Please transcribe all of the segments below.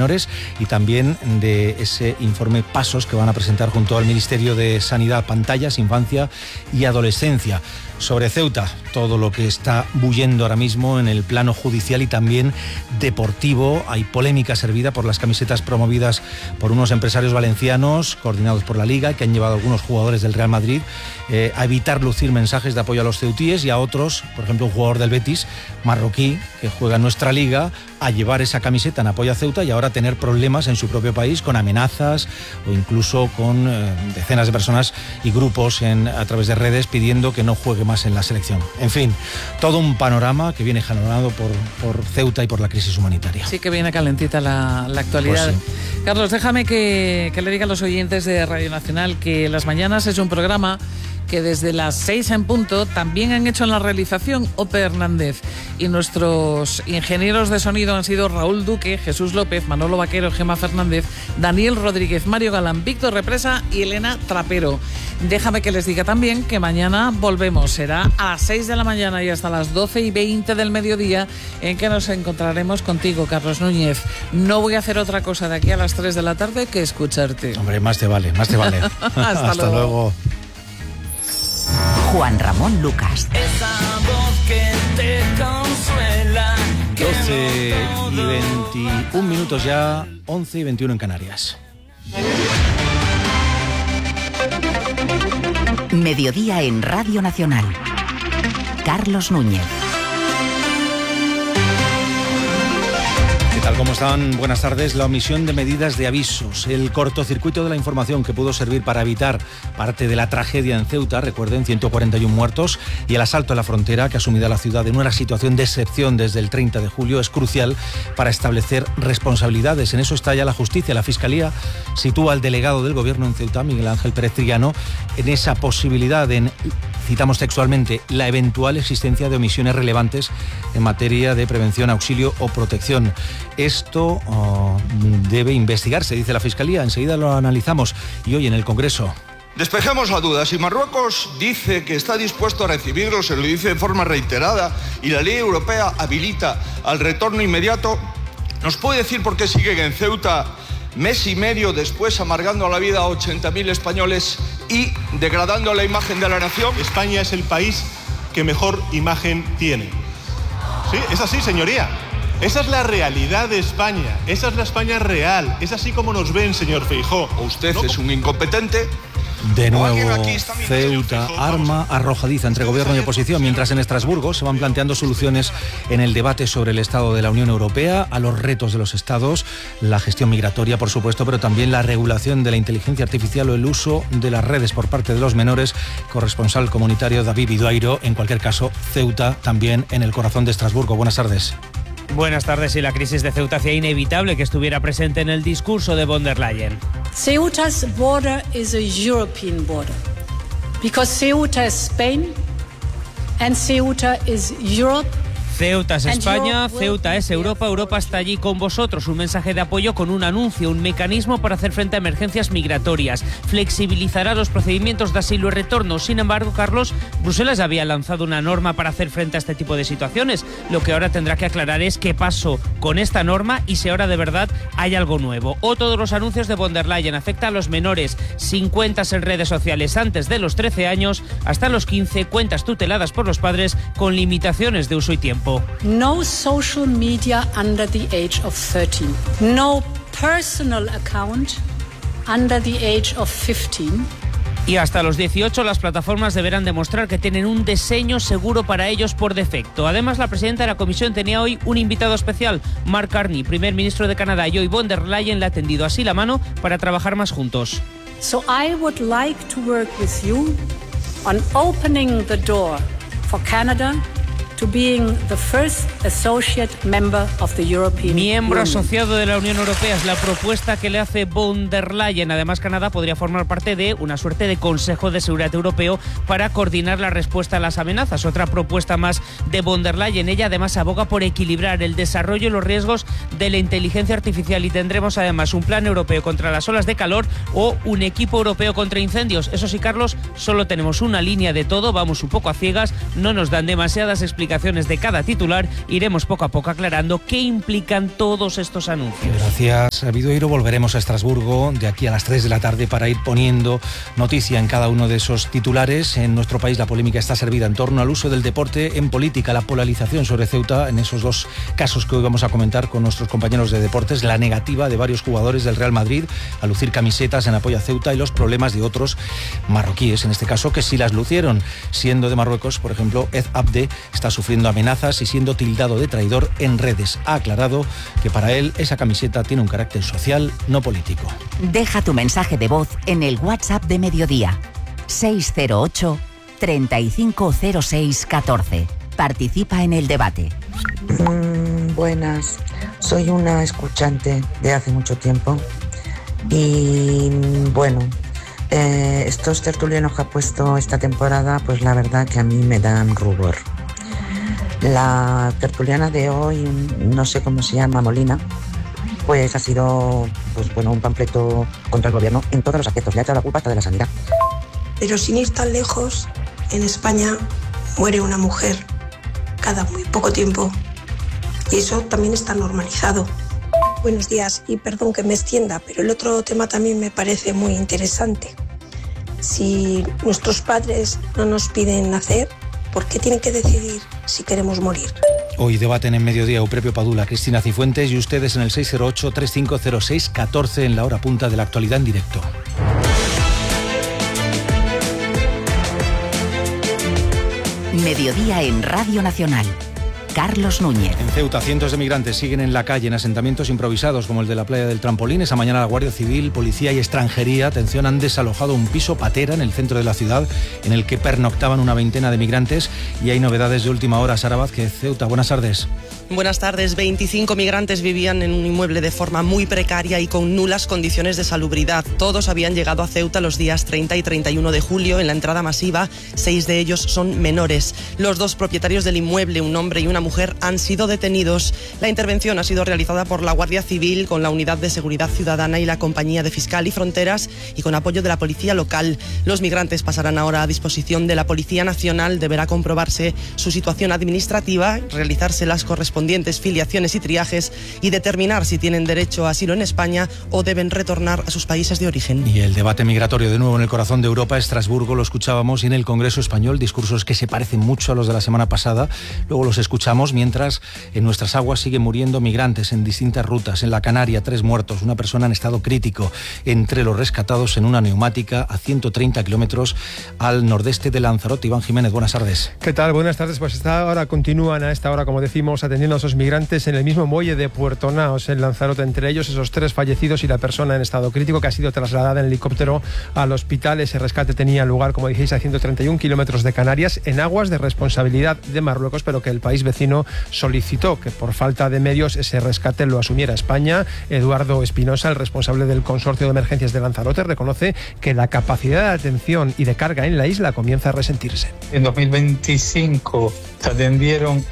menores y también de ese informe Pasos que van a presentar junto al Ministerio de Sanidad, Pantallas, Infancia y Adolescencia. Sobre Ceuta, todo lo que está bullendo ahora mismo en el plano judicial y también deportivo. Hay polémica servida por las camisetas promovidas por unos empresarios valencianos coordinados por la Liga, que han llevado a algunos jugadores del Real Madrid a evitar lucir mensajes de apoyo a los ceutíes, y a otros, por ejemplo un jugador del Betis, marroquí, que juega en nuestra liga, a llevar esa camiseta en apoyo a Ceuta y ahora tener problemas en su propio país con amenazas o incluso con decenas de personas y grupos a través de redes pidiendo que no juegue más en la selección. En fin, todo un panorama que viene jalonado por Ceuta y por la crisis humanitaria. Sí que viene calentita la actualidad. Pues sí. Carlos, déjame que le diga a los oyentes de Radio Nacional que Las Mañanas es un programa que desde las 6 en punto también han hecho en la realización Ope Hernández, y nuestros ingenieros de sonido han sido Raúl Duque, Jesús López, Manolo Vaquero, Gemma Fernández, Daniel Rodríguez, Mario Galán, Víctor Represa y Elena Trapero. Déjame que les diga también que mañana volvemos, será a las 6 de la mañana y hasta las 12:20 del mediodía, en que nos encontraremos contigo, Carlos Núñez. No voy a hacer otra cosa de aquí a las 3 de la tarde que escucharte. Hombre, más te vale, más te vale. Hasta luego. Juan Ramón Lucas. Esa voz que te consuela. 12 y 21 minutos ya, 11 y 21 en Canarias. Mediodía en Radio Nacional. Carlos Núñez. ¿Qué tal? ¿Cómo están? Buenas tardes. La omisión de medidas de avisos, el cortocircuito de la información que pudo servir para evitar parte de la tragedia en Ceuta, recuerden, 141 muertos, y el asalto a la frontera que ha sumido a la ciudad en una situación de excepción desde el 30 de julio es crucial para establecer responsabilidades. En eso está ya la justicia. La Fiscalía sitúa al delegado del Gobierno en Ceuta, Miguel Ángel Pérez Trillano, en esa posibilidad citamos textualmente, la eventual existencia de omisiones relevantes en materia de prevención, auxilio o protección. Esto debe investigarse, dice la Fiscalía. Enseguida lo analizamos. Y hoy en el Congreso. Despejemos la duda. Si Marruecos dice que está dispuesto a recibirlos, se lo dice de forma reiterada, y la ley europea habilita al retorno inmediato, ¿nos puede decir por qué siguen en Ceuta mes y medio después amargando la vida a 80.000 españoles y degradando la imagen de la nación? España es el país que mejor imagen tiene. Sí, es así, señoría. Esa es la realidad de España. Esa es la España real. Es así como nos ven, señor Feijóo. ¿O usted es un incompetente? De nuevo, Ceuta, arma arrojadiza entre gobierno y oposición, mientras en Estrasburgo se van planteando soluciones en el debate sobre el estado de la Unión Europea, a los retos de los estados, la gestión migratoria, por supuesto, pero también la regulación de la inteligencia artificial o el uso de las redes por parte de los menores. Corresponsal comunitario David Viduairo. En cualquier caso, Ceuta también en el corazón de Estrasburgo. Buenas tardes. Buenas tardes. Y la crisis de Ceuta hacía inevitable que estuviera presente en el discurso de von der Leyen. Ceuta's border is a European border because Ceuta is Spain and Ceuta is Europe. Ceuta es España, Ceuta es Europa, Europa está allí con vosotros. Un mensaje de apoyo con un anuncio, un mecanismo para hacer frente a emergencias migratorias. Flexibilizará los procedimientos de asilo y retorno. Sin embargo, Carlos, Bruselas había lanzado una norma para hacer frente a este tipo de situaciones. Lo que ahora tendrá que aclarar es qué pasó con esta norma y si ahora de verdad hay algo nuevo. O todos los anuncios de von der Leyen afectan a los menores, sin cuentas en redes sociales antes de los 13 años, hasta los 15, cuentas tuteladas por los padres con limitaciones de uso y tiempo. No social media under the age of 13. No personal account under the age of 15. Y hasta los 18 las plataformas deberán demostrar que tienen un diseño seguro para ellos por defecto. Además, la presidenta de la Comisión tenía hoy un invitado especial, Mark Carney, primer ministro de Canadá, y hoy von der Leyen le ha tendido así la mano para trabajar más juntos. So I would like to work with you on opening the door for Canada to being the first associate member of the European Miembro Union. asociado de la Unión Europea es la propuesta que le hace von der Leyen. Además, Canadá podría formar parte de una suerte de Consejo de Seguridad Europeo para coordinar la respuesta a las amenazas. Otra propuesta más de von der Leyen. Ella además aboga por equilibrar el desarrollo y los riesgos de la inteligencia artificial, y tendremos además un plan europeo contra las olas de calor o un equipo europeo contra incendios. Eso sí, Carlos, solo tenemos una línea de todo, vamos un poco a ciegas, no nos dan demasiadas explicaciones explicaciones de cada titular, iremos poco a poco aclarando qué implican todos estos anuncios. Gracias, Vidoiro. Volveremos a Estrasburgo de aquí a las 3 de la tarde para ir poniendo noticia en cada uno de esos titulares. En nuestro país la polémica está servida en torno al uso del deporte en política, la polarización sobre Ceuta en esos dos casos que hoy vamos a comentar con nuestros compañeros de deportes, la negativa de varios jugadores del Real Madrid a lucir camisetas en apoyo a Ceuta y los problemas de otros marroquíes, en este caso, que sí las lucieron. Siendo de Marruecos, por ejemplo, Ed Abde está sufriendo amenazas y siendo tildado de traidor en redes. Ha aclarado que para él esa camiseta tiene un carácter social, no político. Deja tu mensaje de voz en el WhatsApp de Mediodía. 608 350614. Participa en el debate. Buenas, soy una escuchante de hace mucho tiempo y bueno, estos tertulianos que ha puesto esta temporada, pues la verdad que a mí me dan rubor. La tertuliana de hoy, no sé cómo se llama, Molina, pues ha sido pues bueno, un panfleto contra el gobierno en todos los aspectos, le ha echado la culpa hasta de la sanidad. Pero sin ir tan lejos, en España muere una mujer cada muy poco tiempo y eso también está normalizado. Buenos días y perdón que me extienda, pero el otro tema también me parece muy interesante. Si nuestros padres no nos piden nacer, ¿por qué tienen que decidir si queremos morir? Hoy debaten en Mediodía Eupepio Padula, Cristina Cifuentes y ustedes en el 608-3506-14 en la hora punta de la actualidad en directo. Mediodía en Radio Nacional. Carlos Núñez. En Ceuta, cientos de migrantes siguen en la calle en asentamientos improvisados como el de la playa del Trampolín. Esa mañana la Guardia Civil, Policía y Extranjería, atención, han desalojado un piso patera en el centro de la ciudad en el que pernoctaban una veintena de migrantes. Y hay novedades de última hora. Sara Vázquez, Ceuta, buenas tardes. Buenas tardes. 25 migrantes vivían en un inmueble de forma muy precaria y con nulas condiciones de salubridad. Todos habían llegado a Ceuta los días 30 y 31 de julio en la entrada masiva. 6 de ellos son menores. Los 2 propietarios del inmueble, un hombre y una mujer, han sido detenidos. La intervención ha sido realizada por la Guardia Civil con la Unidad de Seguridad Ciudadana y la Compañía de Fiscal y Fronteras y con apoyo de la Policía Local. Los migrantes pasarán ahora a disposición de la Policía Nacional. Deberá comprobarse su situación administrativa, realizarse las correspondientes filiaciones y triajes y determinar si tienen derecho a asilo en España o deben retornar a sus países de origen. Y el debate migratorio de nuevo en el corazón de Europa, Estrasburgo, lo escuchábamos, y en el Congreso Español, discursos que se parecen mucho a los de la semana pasada. Luego los escuchamos mientras en nuestras aguas siguen muriendo migrantes en distintas rutas. En la Canaria, 3 muertos, una persona en estado crítico entre los rescatados en una neumática a 130 kilómetros al nordeste de Lanzarote. Iván Jiménez, buenas tardes. ¿Qué tal? Buenas tardes. Pues continúan a esta hora, como decimos, atendiendo a esos migrantes en el mismo muelle de Puerto Naos, en Lanzarote, entre ellos esos 3 fallecidos y la persona en estado crítico que ha sido trasladada en helicóptero al hospital. Ese rescate tenía lugar, como dijéis, a 131 kilómetros de Canarias, en aguas de responsabilidad de Marruecos, pero que el país vecino solicitó que por falta de medios ese rescate lo asumiera España. Eduardo Espinosa, el responsable del Consorcio de Emergencias de Lanzarote, reconoce que la capacidad de atención y de carga en la isla comienza a resentirse. En 2025 se atendieron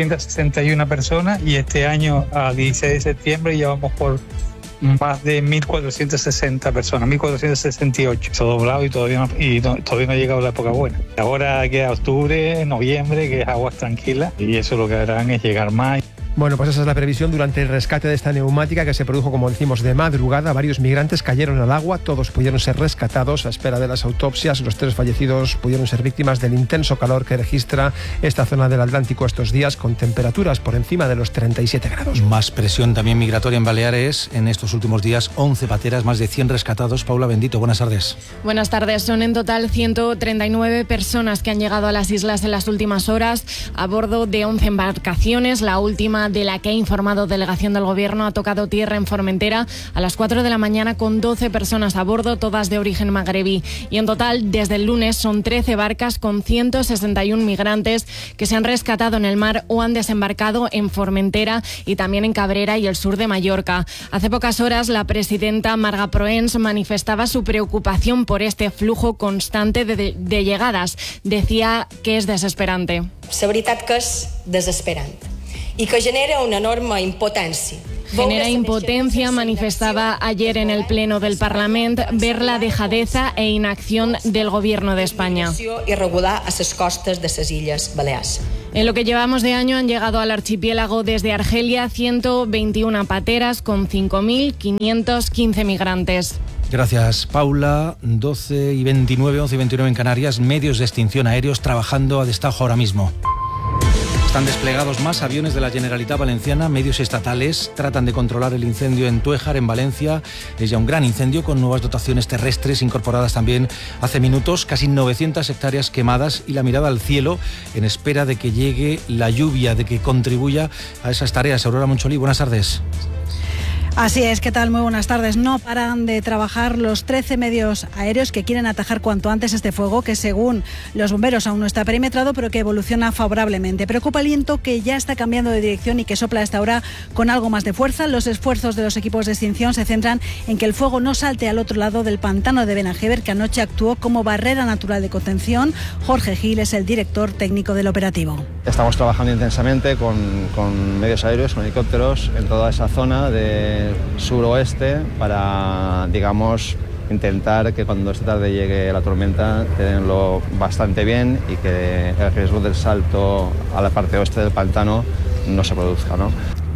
761 personas y este año, a 16 de septiembre, ya vamos por más de 1.460 personas, 1.468. Se ha doblado y todavía no ha llegado la época buena. Ahora queda octubre, noviembre, que es aguas tranquilas, y eso lo que harán es llegar más. Bueno, pues esa es la previsión durante el rescate de esta neumática que se produjo, como decimos, de madrugada. Varios migrantes cayeron al agua, todos pudieron ser rescatados a espera de las autopsias. Los 3 fallecidos pudieron ser víctimas del intenso calor que registra esta zona del Atlántico estos días, con temperaturas por encima de los 37 grados. Más presión también migratoria en Baleares. En estos últimos días, 11 pateras, más de 100 rescatados. Paula Bendito, buenas tardes. Buenas tardes. Son en total 139 personas que han llegado a las islas en las últimas horas a bordo de 11 embarcaciones. La última, de la que ha informado delegación del Gobierno, ha tocado tierra en Formentera a las 4 de la mañana con 12 personas a bordo, todas de origen magrebí. Y en total, desde el lunes, son 13 barcas con 161 migrantes que se han rescatado en el mar o han desembarcado en Formentera y también en Cabrera y el sur de Mallorca. Hace pocas horas, la presidenta Marga Proens manifestaba su preocupación por este flujo constante de llegadas. Decía que es desesperante. La veritat que és desesperant y que genera una enorme impotencia. Genera impotencia, manifestaba ayer en el Pleno del Parlamento, ver la dejadeza e inacción del Gobierno de España. Irregular a les costes de les Illes Balears. En lo que llevamos de año han llegado al archipiélago desde Argelia 121 pateras con 5.515 migrantes. Gracias, Paula. 11 y 29 en Canarias, medios de extinción aéreos trabajando a destajo ahora mismo. Están desplegados más aviones de la Generalitat Valenciana, medios estatales tratan de controlar el incendio en Tuéjar, en Valencia. Es ya un gran incendio con nuevas dotaciones terrestres incorporadas también hace minutos, casi 900 hectáreas quemadas y la mirada al cielo en espera de que llegue la lluvia, de que contribuya a esas tareas. Aurora Moncholí, buenas tardes. Así es, ¿qué tal? Muy buenas tardes. No paran de trabajar los 13 medios aéreos que quieren atajar cuanto antes este fuego, que según los bomberos aún no está perimetrado, pero que evoluciona favorablemente. Preocupa el viento, que ya está cambiando de dirección y que sopla a esta hora con algo más de fuerza. Los esfuerzos de los equipos de extinción se centran en que el fuego no salte al otro lado del pantano de Benajever, que anoche actuó como barrera natural de contención. Jorge Gil es el director técnico del operativo. Estamos trabajando intensamente con medios aéreos, con helicópteros, en toda esa zona de suroeste para, digamos, intentar que cuando esta tarde llegue la tormenta tenerlo bastante bien y que el riesgo del salto a la parte oeste del pantano no se produzca, ¿no?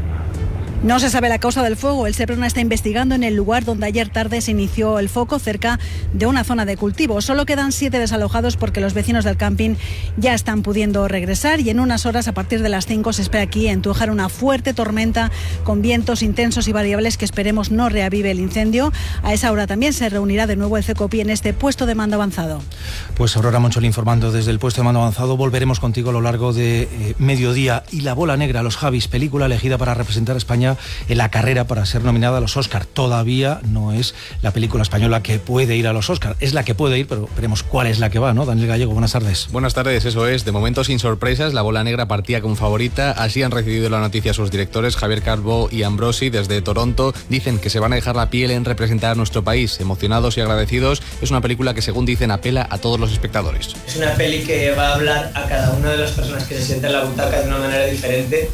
No se sabe la causa del fuego. El Seprona está investigando en el lugar donde ayer tarde se inició el foco, cerca de una zona de cultivo. Solo quedan 7 desalojados porque los vecinos del camping ya están pudiendo regresar y en unas horas, a partir de las 5, se espera aquí en Tuéjar una fuerte tormenta con vientos intensos y variables que esperemos no reavive el incendio. A esa hora también se reunirá de nuevo el CECOPI en este puesto de mando avanzado. Pues Aurora Moncholí informando desde el puesto de mando avanzado. Volveremos contigo a lo largo de mediodía. Y La Bola Negra, Los Javis, película elegida para representar a España en la carrera para ser nominada a los Oscar. Todavía no es la película española que puede ir a los Oscar. Es la que puede ir, pero veremos cuál es la que va, ¿no? Daniel Gallego, buenas tardes. Buenas tardes, eso es. De momento sin sorpresas, La Bola Negra partía como favorita. Así han recibido la noticia sus directores, Javier Calvo y Ambrosi, desde Toronto. Dicen que se van a dejar la piel en representar a nuestro país. Emocionados y agradecidos. Es una película que, según dicen, apela a todos los espectadores. Es una peli que va a hablar a cada una de las personas que se sienten en la butaca de una manera diferente.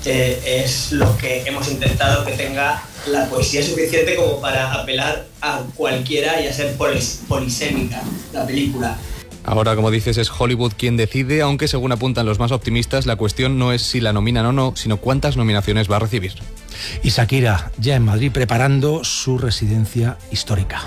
Es lo que hemos intentado, que tenga la poesía suficiente como para apelar a cualquiera y a ser polisémica la película. Ahora, como dices, es Hollywood quien decide, aunque según apuntan los más optimistas, la cuestión no es si la nominan o no, sino cuántas nominaciones va a recibir. Y Shakira, ya en Madrid, preparando su residencia histórica.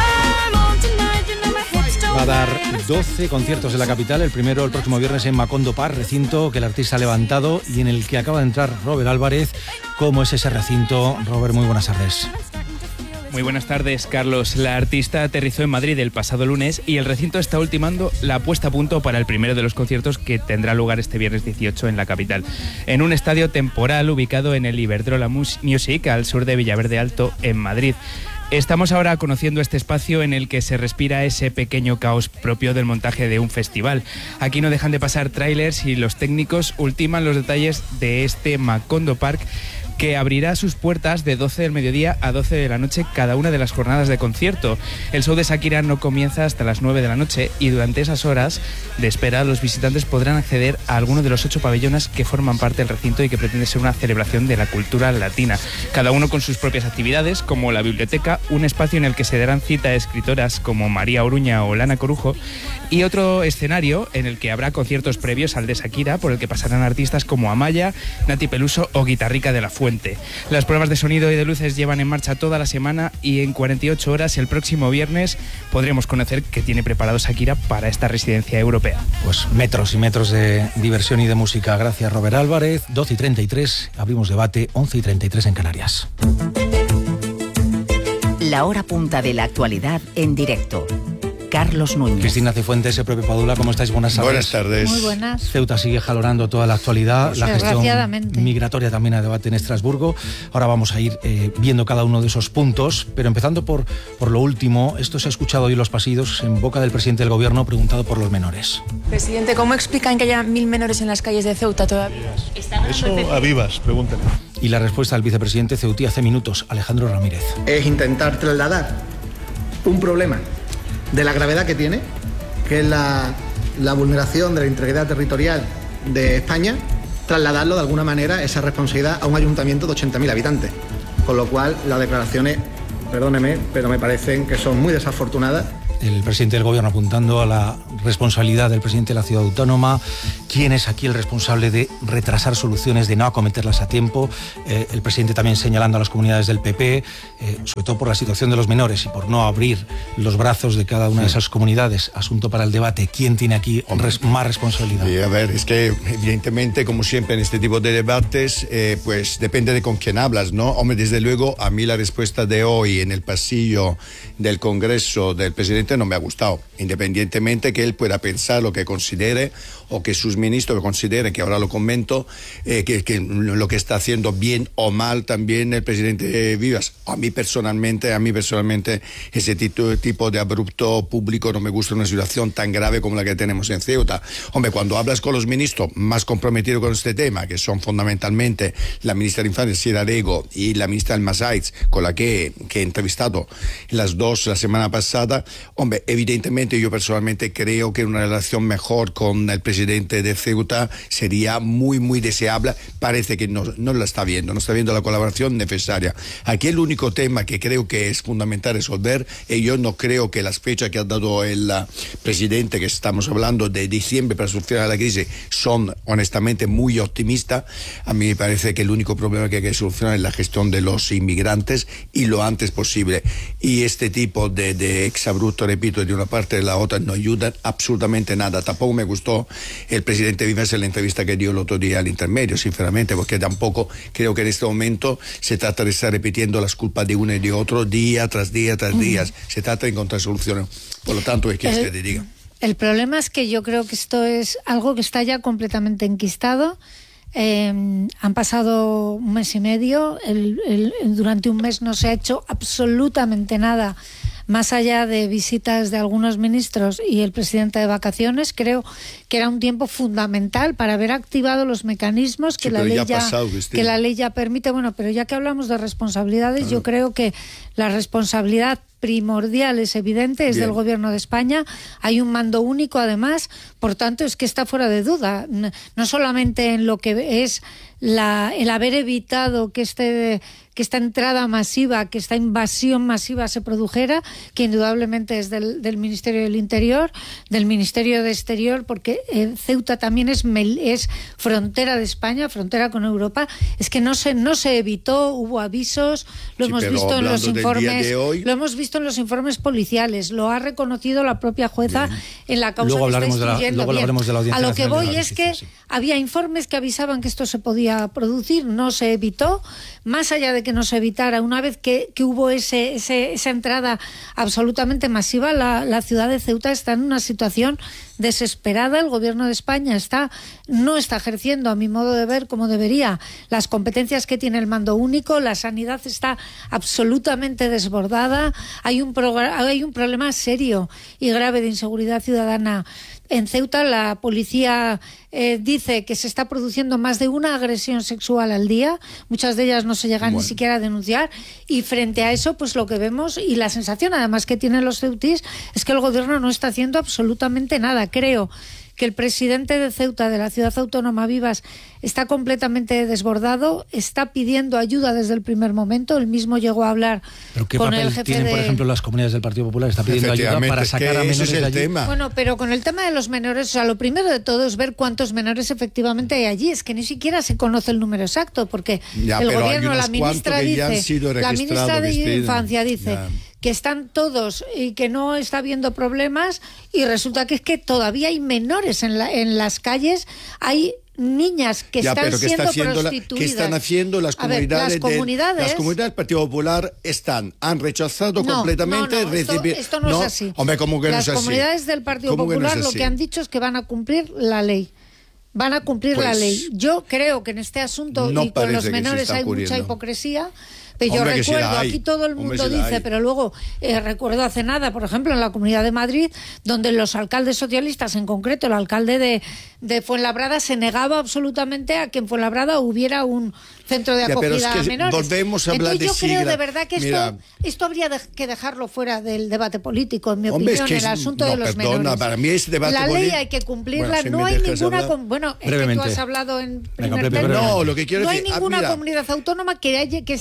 Va a dar 12 conciertos en la capital, el primero el próximo viernes en Macondo Park, recinto que el artista ha levantado y en el que acaba de entrar Robert Álvarez. ¿Cómo es ese recinto? Robert, muy buenas tardes. Muy buenas tardes, Carlos. La artista aterrizó en Madrid el pasado lunes y el recinto está ultimando la puesta a punto para el primero de los conciertos que tendrá lugar este viernes 18 en la capital, en un estadio temporal ubicado en el Iberdrola Music, al sur de Villaverde Alto, en Madrid. Estamos ahora conociendo este espacio en el que se respira ese pequeño caos propio del montaje de un festival. Aquí no dejan de pasar tráilers y los técnicos ultiman los detalles de este Macondo Park, que abrirá sus puertas de 12 del mediodía a 12 de la noche cada una de las jornadas de concierto. El show de Shakira no comienza hasta las 9 de la noche y durante esas horas de espera los visitantes podrán acceder a alguno de los 8 pabellones que forman parte del recinto y que pretende ser una celebración de la cultura latina. Cada uno con sus propias actividades, como la biblioteca, un espacio en el que se darán cita a escritoras como María Oruña o Lana Corujo, y otro escenario en el que habrá conciertos previos al de Shakira, por el que pasarán artistas como Amaya, Nati Peluso o Guitarrica de la Fuente. Las pruebas de sonido y de luces llevan en marcha toda la semana y en 48 horas, el próximo viernes, podremos conocer qué tiene preparado Shakira para esta residencia europea. Pues metros y metros de diversión y de música. Gracias, Robert Álvarez. 12:33, abrimos debate, 11:33 en Canarias. La hora punta de la actualidad en directo. Carlos Núñez. Cristina Cifuentes, Pepe Padula, ¿cómo estáis? Buenas tardes. Buenas tardes. Muy buenas. Ceuta sigue jalonando toda la actualidad, la gestión migratoria también a debate en Estrasburgo. Ahora vamos a ir viendo cada uno de esos puntos, pero empezando por lo último. Esto se ha escuchado hoy en los pasillos en boca del presidente del gobierno preguntado por los menores. Presidente, ¿cómo explican que haya 1000 menores en las calles de Ceuta todavía? Eso a vivas, pregúntale. Y la respuesta del vicepresidente ceutí hace minutos, Alejandro Ramírez. Es intentar trasladar un problema de la gravedad que tiene, que es la vulneración de la integridad territorial de España, trasladarlo de alguna manera, esa responsabilidad, a un ayuntamiento de 80.000 habitantes. Con lo cual, las declaraciones, perdóneme, pero me parecen que son muy desafortunadas el presidente del gobierno apuntando a la responsabilidad del presidente de la ciudad autónoma. ¿Quién es aquí el responsable de retrasar soluciones, de no acometerlas a tiempo? El presidente también señalando a las comunidades del PP, sobre todo por la situación de los menores y por no abrir los brazos de cada una de esas comunidades. Asunto para el debate. ¿Quién tiene aquí más responsabilidad? A ver, es que evidentemente, como siempre en este tipo de debates, pues depende de con quién hablas, ¿no? Hombre, desde luego, a mí la respuesta de hoy en el pasillo del Congreso del presidente no me ha gustado, independientemente que él pueda pensar lo que considere o que sus ministros consideren, que ahora lo comento, que lo que está haciendo bien o mal también el presidente Vivas. A mí personalmente, ese tipo de abrupto público no me gusta en una situación tan grave como la que tenemos en Ceuta. Hombre, cuando hablas con los ministros más comprometidos con este tema, que son fundamentalmente la ministra de Infancia, Sierra Rego, y la ministra Almasaitz, con la que he entrevistado las dos la semana pasada, hombre, evidentemente yo personalmente creo que una relación mejor con el presidente de Ceuta sería muy, muy deseable. Parece que no la está viendo, no está viendo la colaboración necesaria. Aquí el único tema que creo que es fundamental resolver, y yo no creo que las fechas que ha dado el presidente, que estamos hablando de diciembre para solucionar la crisis, son honestamente muy optimistas. A mí me parece que el único problema que hay que solucionar es la gestión de los inmigrantes y lo antes posible. Y este tipo de exabrupto, repito, de una parte y de la otra no ayudan absolutamente nada. Tampoco me gustó el presidente Vivas en la entrevista que dio el otro día al Intermedio, sinceramente, porque tampoco creo que en este momento se trata de estar repitiendo las culpas de uno y de otro día tras día tras día. Se trata de encontrar soluciones. Por lo tanto, ¿qué quieres que te diga? El problema es que yo creo que esto es algo que está ya completamente enquistado. Han pasado un mes y medio, durante un mes no se ha hecho absolutamente nada más allá de visitas de algunos ministros y el presidente de vacaciones. Creo que era un tiempo fundamental para haber activado los mecanismos que la ley ya permite. Bueno, pero ya que hablamos de responsabilidades, yo creo que la responsabilidad primordial es evidente, es del Gobierno de España. Hay un mando único, además, por tanto es que está fuera de duda, no solamente en lo que es el haber evitado que esta entrada masiva, que esta invasión masiva se produjera, que indudablemente es del Ministerio del Interior, del Ministerio de Exterior, porque Ceuta también es frontera de España, frontera con Europa. Es que no se evitó, hubo avisos, lo hemos visto en los informes, lo hemos visto en los informes policiales, lo ha reconocido la propia jueza en la causa. Luego hablaremos de la Audiencia A lo que Nacional voy de la es Justicia, que había informes que avisaban que esto se podía producir, no se evitó. Más allá de que no se evitara, una vez que hubo esa entrada absolutamente masiva, la ciudad de Ceuta está en una situación desesperada. El Gobierno de España no está ejerciendo, a mi modo de ver, como debería, las competencias que tiene el mando único. La sanidad está absolutamente desbordada. Hay un problema serio y grave de inseguridad ciudadana en Ceuta. La policía dice que se está produciendo más de una agresión sexual al día. Muchas de ellas no se llegan ni siquiera a denunciar. Y frente a eso, pues lo que vemos y la sensación además que tienen los ceutíes es que el Gobierno no está haciendo absolutamente nada. Creo que el presidente de Ceuta, de la ciudad autónoma Vivas, está completamente desbordado, está pidiendo ayuda desde el primer momento. Él mismo llegó a hablar con el jefe tienen, por ejemplo, las comunidades del Partido Popular? Está pidiendo ayuda para sacar a menores de allí. Bueno, pero con el tema de los menores, o sea, lo primero de todo es ver cuántos menores efectivamente hay allí. Es que ni siquiera se conoce el número exacto, porque el Gobierno, la ministra de Infancia dice que están todos y que no está habiendo problemas, y resulta que es que todavía hay menores en las calles, hay niñas que están siendo prostituidas. ¿Qué están haciendo las comunidades? Las comunidades del Partido Popular han rechazado completamente recibir. Esto no es así. Hombre, ¿cómo que no es así? Las comunidades del Partido Popular lo que han dicho es que van a cumplir la ley. Van a cumplir la ley. Yo creo que en este asunto y con los menores hay mucha hipocresía. Pero yo recuerdo, aquí todo el mundo dice, pero luego recuerdo hace nada, por ejemplo, en la Comunidad de Madrid, donde los alcaldes socialistas, en concreto el alcalde de Fuenlabrada, se negaba absolutamente a que en Fuenlabrada hubiera un centro de acogida a menores. Volvemos a hablar. Entonces yo creo de verdad que esto habría que dejarlo fuera del debate político, en mi opinión, el asunto de los menores. Para mí ese debate la ley hay que cumplirla, no hay ninguna... es que tú has hablado en primer término. Lo que quiero no hay ninguna comunidad autónoma que esté en incumplimiento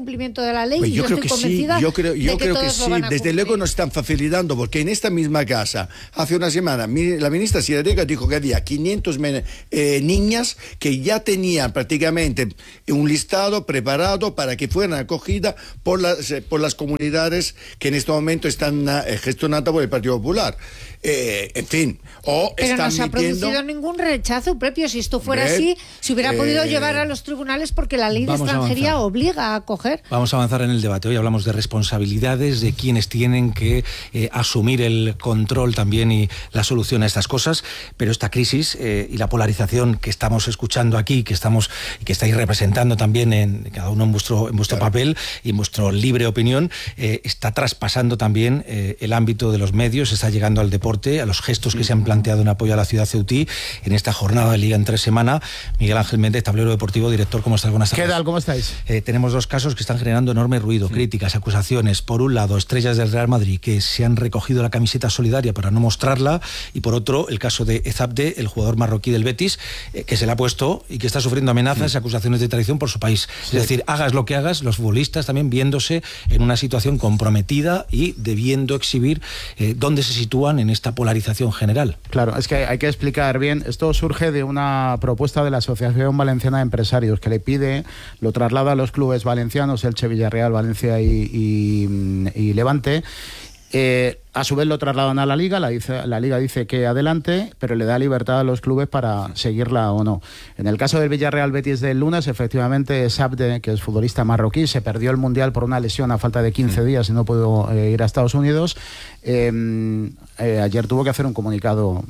cumplimiento de la ley. Pues y yo estoy convencida yo creo que sí. Desde luego nos están facilitando, porque en esta misma casa, hace una semana, la ministra Siradega dijo que había 500 niñas que ya tenían prácticamente un listado preparado para que fueran acogidas por las comunidades que en este momento están gestionadas por el Partido Popular. En fin, pero no se ha producido ningún rechazo propio. Si esto fuera así, se hubiera podido llevar a los tribunales, porque la ley de extranjería obliga a acoger. Vamos a avanzar en el debate. Hoy hablamos de responsabilidades, de quienes tienen que asumir el control también y la solución a estas cosas, pero esta crisis y la polarización que estamos escuchando aquí, que estáis representando también en cada uno en vuestro papel y en vuestra libre opinión, está traspasando también el ámbito de los medios, está llegando al deporte, a los gestos que se han planteado en apoyo a la ciudad ceutí en esta jornada de Liga en 3 semanas. Miguel Ángel Méndez, Tablero Deportivo, director, ¿cómo estás? Buenas tardes. ¿Qué tal? ¿Cómo estáis? Tenemos dos casos que están generando enorme ruido, críticas, acusaciones. Por un lado, estrellas del Real Madrid que se han recogido la camiseta solidaria para no mostrarla, y por otro, el caso de Ezabde, el jugador marroquí del Betis, que se le ha puesto y que está sufriendo amenazas y acusaciones de traición por su país. Es decir, hagas lo que hagas, los futbolistas también viéndose en una situación comprometida y debiendo exhibir dónde se sitúan en esta polarización general. Claro, es que hay que explicar bien. Esto surge de una propuesta de la Asociación Valenciana de Empresarios, que le pide, lo traslada a los clubes valencianos, Elche, Villarreal, Valencia y Levante. A su vez lo trasladan a la Liga, la Liga dice que adelante, pero le da libertad a los clubes para seguirla o no. En el caso del Villarreal Betis del lunes, efectivamente, Ezabde, que es futbolista marroquí, se perdió el Mundial por una lesión a falta de 15 días y no pudo ir a Estados Unidos. Ayer tuvo que hacer un comunicado.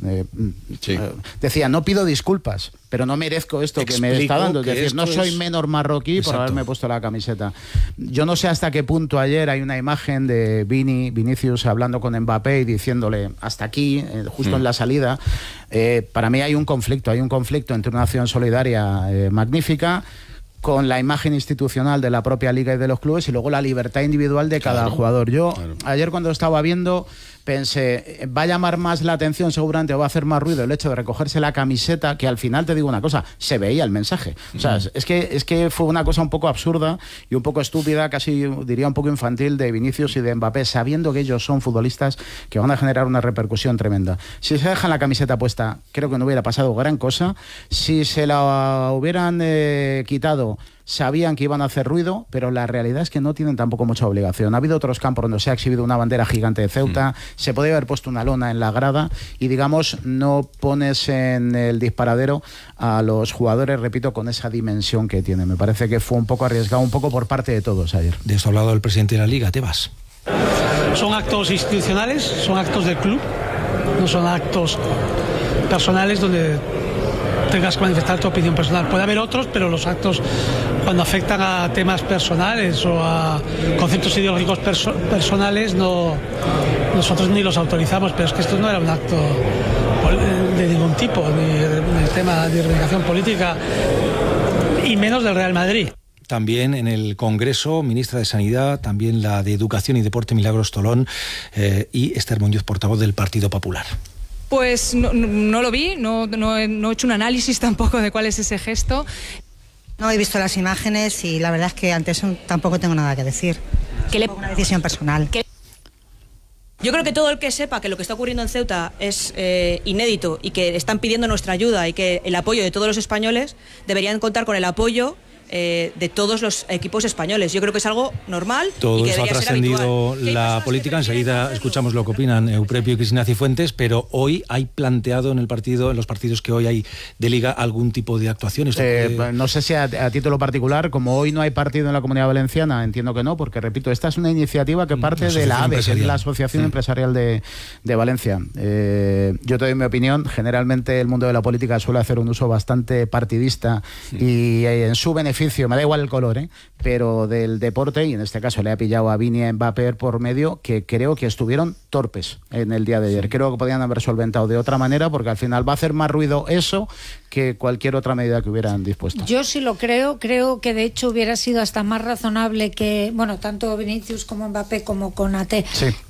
Decía, no pido disculpas, pero no merezco esto que me está dando. Es decir, no soy menor marroquí por haberme puesto la camiseta. Yo no sé hasta qué punto ayer hay una imagen de Vinicius hablando con Mbappé y diciéndole hasta aquí, justo en la salida. Para mí hay un conflicto entre una acción solidaria magnífica con la imagen institucional de la propia Liga y de los clubes, y luego la libertad individual de cada jugador. Yo ayer, cuando estaba viendo, pensé, va a llamar más la atención seguramente, va a hacer más ruido el hecho de recogerse la camiseta, que al final, te digo una cosa, se veía el mensaje. O sea, es que fue una cosa un poco absurda y un poco estúpida, casi diría un poco infantil, de Vinicius y de Mbappé, sabiendo que ellos son futbolistas que van a generar una repercusión tremenda. Si se dejan la camiseta puesta, creo que no hubiera pasado gran cosa. Si se la hubieran quitado, sabían que iban a hacer ruido, pero la realidad es que no tienen tampoco mucha obligación. Ha habido otros campos donde se ha exhibido una bandera gigante de Ceuta, se podía haber puesto una lona en la grada y, digamos, no pones en el disparadero a los jugadores, repito, con esa dimensión que tiene. Me parece que fue un poco arriesgado, un poco por parte de todos ayer. De esto ha hablado el presidente de la Liga, Tebas. Son actos institucionales, son actos del club, no son actos personales donde tengas que manifestar tu opinión personal. Puede haber otros, pero los actos, cuando afectan a temas personales o a conceptos ideológicos personales, nosotros ni los autorizamos. Pero es que esto no era un acto de ningún tipo, ni de tema de reivindicación política, y menos del Real Madrid. También en el Congreso, ministra de Sanidad, también la de Educación y Deporte, Milagros Tolón, y Esther Muñoz, portavoz del Partido Popular. Pues no lo vi, no he hecho un análisis tampoco de cuál es ese gesto. No he visto las imágenes y la verdad es que ante eso tampoco tengo nada que decir. Es una decisión personal. Yo creo que todo el que sepa que lo que está ocurriendo en Ceuta es inédito y que están pidiendo nuestra ayuda y que el apoyo de todos los españoles, deberían contar con el apoyo de todos los equipos españoles. Yo creo que es algo normal. Todo y que eso ha trascendido la política. Enseguida escuchamos lo que opinan Euprebio y Cristina Cifuentes, pero hoy hay planteado en los partidos que hoy hay de Liga, algún tipo de actuaciones. No sé si a título particular, como hoy no hay partido en la Comunidad Valenciana, entiendo que no, porque repito, esta es una iniciativa que parte de la AVE, que es la Asociación Empresarial de Valencia. Yo te doy mi opinión. Generalmente el mundo de la política suele hacer un uso bastante partidista y en su beneficio, me da igual el color, pero del deporte, y en este caso le ha pillado a Vini y a Mbappé por medio, que creo que estuvieron torpes en el día de ayer. Creo que podían haber solventado de otra manera, porque al final va a hacer más ruido eso que cualquier otra medida que hubieran dispuesto. Yo sí lo creo que de hecho hubiera sido hasta más razonable que, bueno, tanto Vinicius como Mbappé como Konaté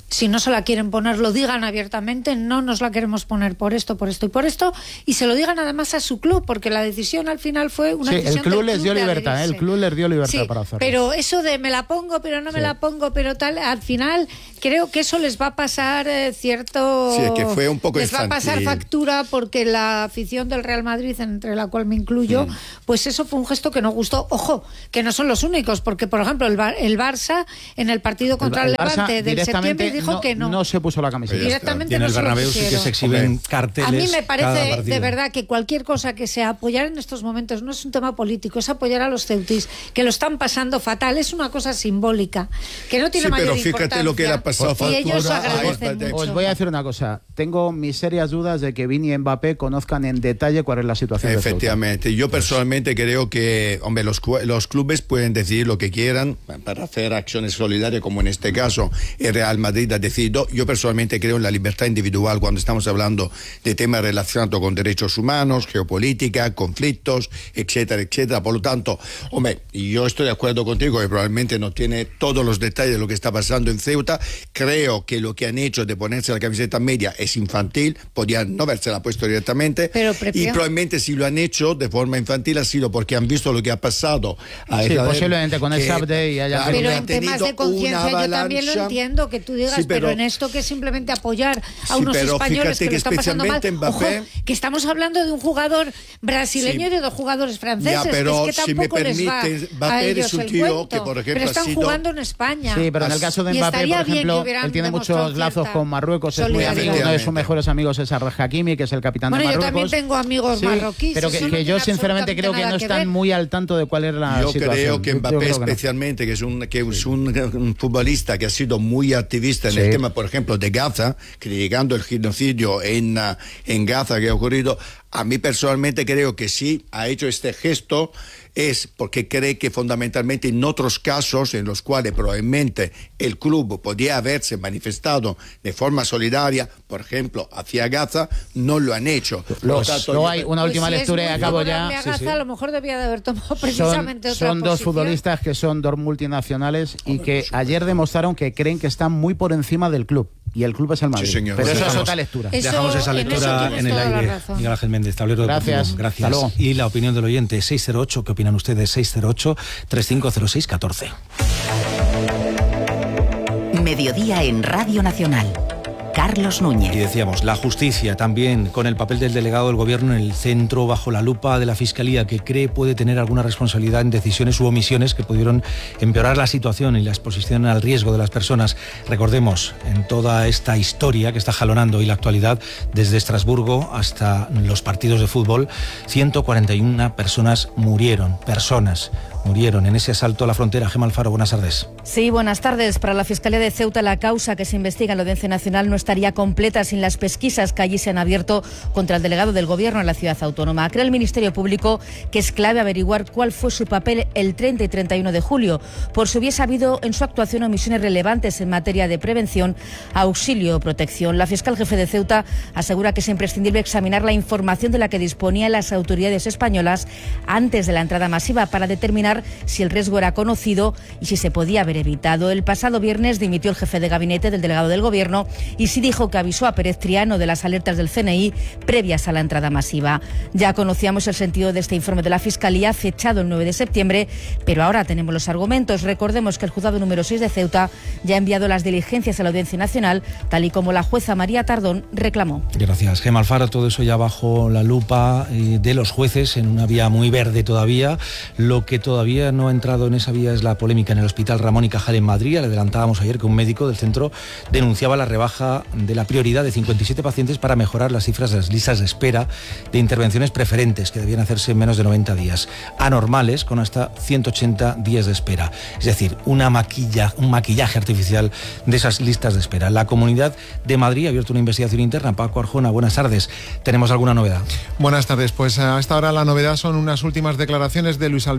si no se la quieren poner, lo digan abiertamente, no nos la queremos poner por esto y por esto, y se lo digan además a su club, porque la decisión al final fue una decisión el club les dio de libertad, adherirse. el club les dio libertad para hacerlo. Pero eso de me la pongo, pero no me la pongo, pero tal, al final creo que eso les va a pasar cierto... Sí, es que fue un poco les va a pasar factura, porque la afición del Real Madrid, entre la cual me incluyo, pues eso fue un gesto que no gustó. Ojo, que no son los únicos, porque por ejemplo el Barça en el partido contra el Levante del septiembre dijo que no. No se puso la camiseta. Directamente en no el se lo Bernabéu sí que se exhiben carteles. A mí me parece de verdad que cualquier cosa que sea apoyar en estos momentos no es un tema político, es apoyar a los ceutis, que lo están pasando fatal, es una cosa simbólica, que no tiene mayor importancia. Pero fíjate lo que le ha pasado y ellos agradecen mucho. Os voy a decir una cosa, tengo mis serias dudas de que Vini y Mbappé conozcan en detalle cuál es la situación. Efectivamente, yo personalmente creo que, hombre, los clubes pueden decidir lo que quieran para hacer acciones solidarias, como en este caso el Real Madrid ha decidido. Yo personalmente creo en la libertad individual cuando estamos hablando de temas relacionados con derechos humanos, geopolítica, conflictos, etcétera, etcétera. Por lo tanto, hombre, yo estoy de acuerdo contigo que probablemente no tiene todos los detalles de lo que está pasando en Ceuta. Creo que lo que han hecho de ponerse la camiseta media es infantil, podían no habérsela puesto directamente, y probablemente si lo han hecho de forma infantil ha sido porque han visto lo que ha pasado. Sí, posiblemente con el Saturday y haya... Pero en temas de conciencia yo también lo entiendo, que tú digas, pero en esto que es simplemente apoyar a unos españoles que lo están pasando mal. Ojo, que estamos hablando de un jugador brasileño y de dos jugadores franceses, pero que es que tampoco les va a ellos el cuento, que, por ejemplo, pero están jugando en España. Sí, pero en el caso de Mbappé, por ejemplo, él tiene muchos lazos con Marruecos, es muy amigo, uno de sus mejores amigos es Arraf Hakimi, que es el capitán de Marruecos. Yo también tengo amigos marroquíes. Pero que yo sinceramente creo que no están muy al tanto de cuál es la situación. Yo creo que Mbappé especialmente, que es un futbolista que ha sido muy activista en el tema, por ejemplo, de Gaza, criticando el genocidio en Gaza que ha ocurrido. A mí personalmente creo que sí ha hecho este gesto es porque cree que fundamentalmente en otros casos en los cuales probablemente el club podía haberse manifestado de forma solidaria, por ejemplo, hacia Gaza, no lo han hecho. Luego hay una última lectura y acabo ya. A lo mejor debía de haber tomado precisamente otra Son dos futbolistas que son dos multinacionales y que ayer demostraron que creen que están muy por encima del club. Y el club es el Madrid. Sí, señor. Pero eso es otra lectura. Dejamos esa lectura en el aire. Miguel Ángel Méndez, Tablero Gracias. Gracias. Y la opinión del oyente, 608, ¿qué opinan ustedes? 608-3506-14. Mediodía en Radio Nacional. Carlos Núñez. Y decíamos, la justicia también, con el papel del delegado del gobierno en el centro, bajo la lupa de la Fiscalía, que cree puede tener alguna responsabilidad en decisiones u omisiones que pudieron empeorar la situación y la exposición al riesgo de las personas. Recordemos, en toda esta historia que está jalonando y la actualidad, desde Estrasburgo hasta los partidos de fútbol, 141 personas murieron en ese asalto a la frontera. Gemma Alfaro, buenas tardes. Sí, buenas tardes. Para la Fiscalía de Ceuta, la causa que se investiga en la Audiencia Nacional no estaría completa sin las pesquisas que allí se han abierto contra el delegado del Gobierno en la ciudad autónoma. Cree el Ministerio Público que es clave averiguar cuál fue su papel el 30 y 31 de julio, por si hubiese habido en su actuación omisiones relevantes en materia de prevención, auxilio o protección. La fiscal jefe de Ceuta asegura que es imprescindible examinar la información de la que disponían las autoridades españolas antes de la entrada masiva para determinar si el riesgo era conocido y si se podía haber evitado. El pasado viernes dimitió el jefe de gabinete del delegado del Gobierno y sí dijo que avisó a Pérez Triano de las alertas del CNI previas a la entrada masiva. Ya conocíamos el sentido de este informe de la Fiscalía, fechado el 9 de septiembre, pero ahora tenemos los argumentos. Recordemos que el juzgado número 6 de Ceuta ya ha enviado las diligencias a la Audiencia Nacional, tal y como la jueza María Tardón reclamó. Gracias, Gemma Alfaro. Todo eso ya bajo la lupa de los jueces, en una vía muy verde todavía. Lo que todavía no ha entrado en esa vía es la polémica en el Hospital Ramón y Cajal en Madrid. Le adelantábamos ayer que un médico del centro denunciaba la rebaja de la prioridad de 57 pacientes para mejorar las cifras de las listas de espera de intervenciones preferentes, que debían hacerse en menos de 90 días, anormales con hasta 180 días de espera. Es decir, un maquillaje artificial de esas listas de espera. La Comunidad de Madrid ha abierto una investigación interna. Paco Arjona, buenas tardes. ¿Tenemos alguna novedad? Buenas tardes. Pues hasta ahora la novedad son unas últimas declaraciones de Luis Alberto Mar,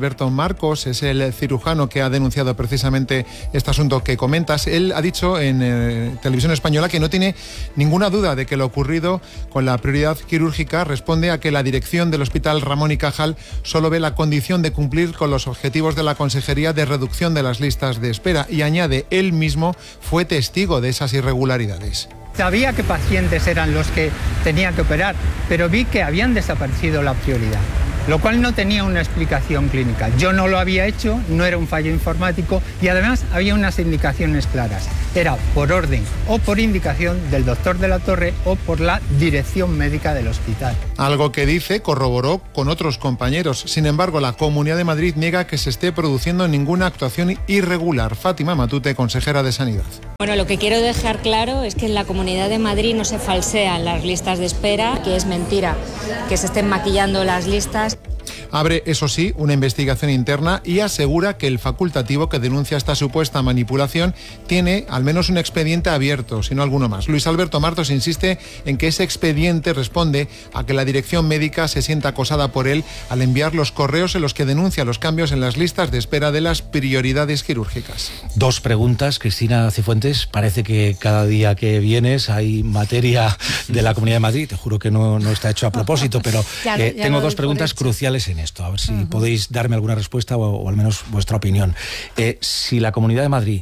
Marcos es el cirujano que ha denunciado precisamente este asunto que comentas. Él ha dicho en Televisión Española que no tiene ninguna duda de que lo ocurrido con la prioridad quirúrgica responde a que la dirección del Hospital Ramón y Cajal solo ve la condición de cumplir con los objetivos de la Consejería de reducción de las listas de espera, y añade, él mismo fue testigo de esas irregularidades. Sabía qué pacientes eran los que tenían que operar, pero vi que habían desaparecido la prioridad, lo cual no tenía una explicación clínica. Yo no lo había hecho, no era un fallo informático y además había unas indicaciones claras. Era por orden o por indicación del doctor de la Torre o por la dirección médica del hospital. Algo que dice corroboró con otros compañeros. Sin embargo, la Comunidad de Madrid niega que se esté produciendo ninguna actuación irregular. Fátima Matute, consejera de Sanidad. Bueno, lo que quiero dejar claro es que en la Comunidad de Madrid no se falsean las listas de espera, que es mentira que se estén maquillando las listas. Abre, eso sí, una investigación interna y asegura que el facultativo que denuncia esta supuesta manipulación tiene al menos un expediente abierto, si no alguno más. Luis Alberto Martos insiste en que ese expediente responde a que la dirección médica se sienta acosada por él al enviar los correos en los que denuncia los cambios en las listas de espera de las prioridades quirúrgicas. Dos preguntas, Cristina Cifuentes. Parece que cada día que vienes hay materia de la Comunidad de Madrid. Te juro que no está hecho a propósito, pero tengo dos preguntas cruciales en esto. A ver si podéis darme alguna respuesta o al menos vuestra opinión. Si la Comunidad de Madrid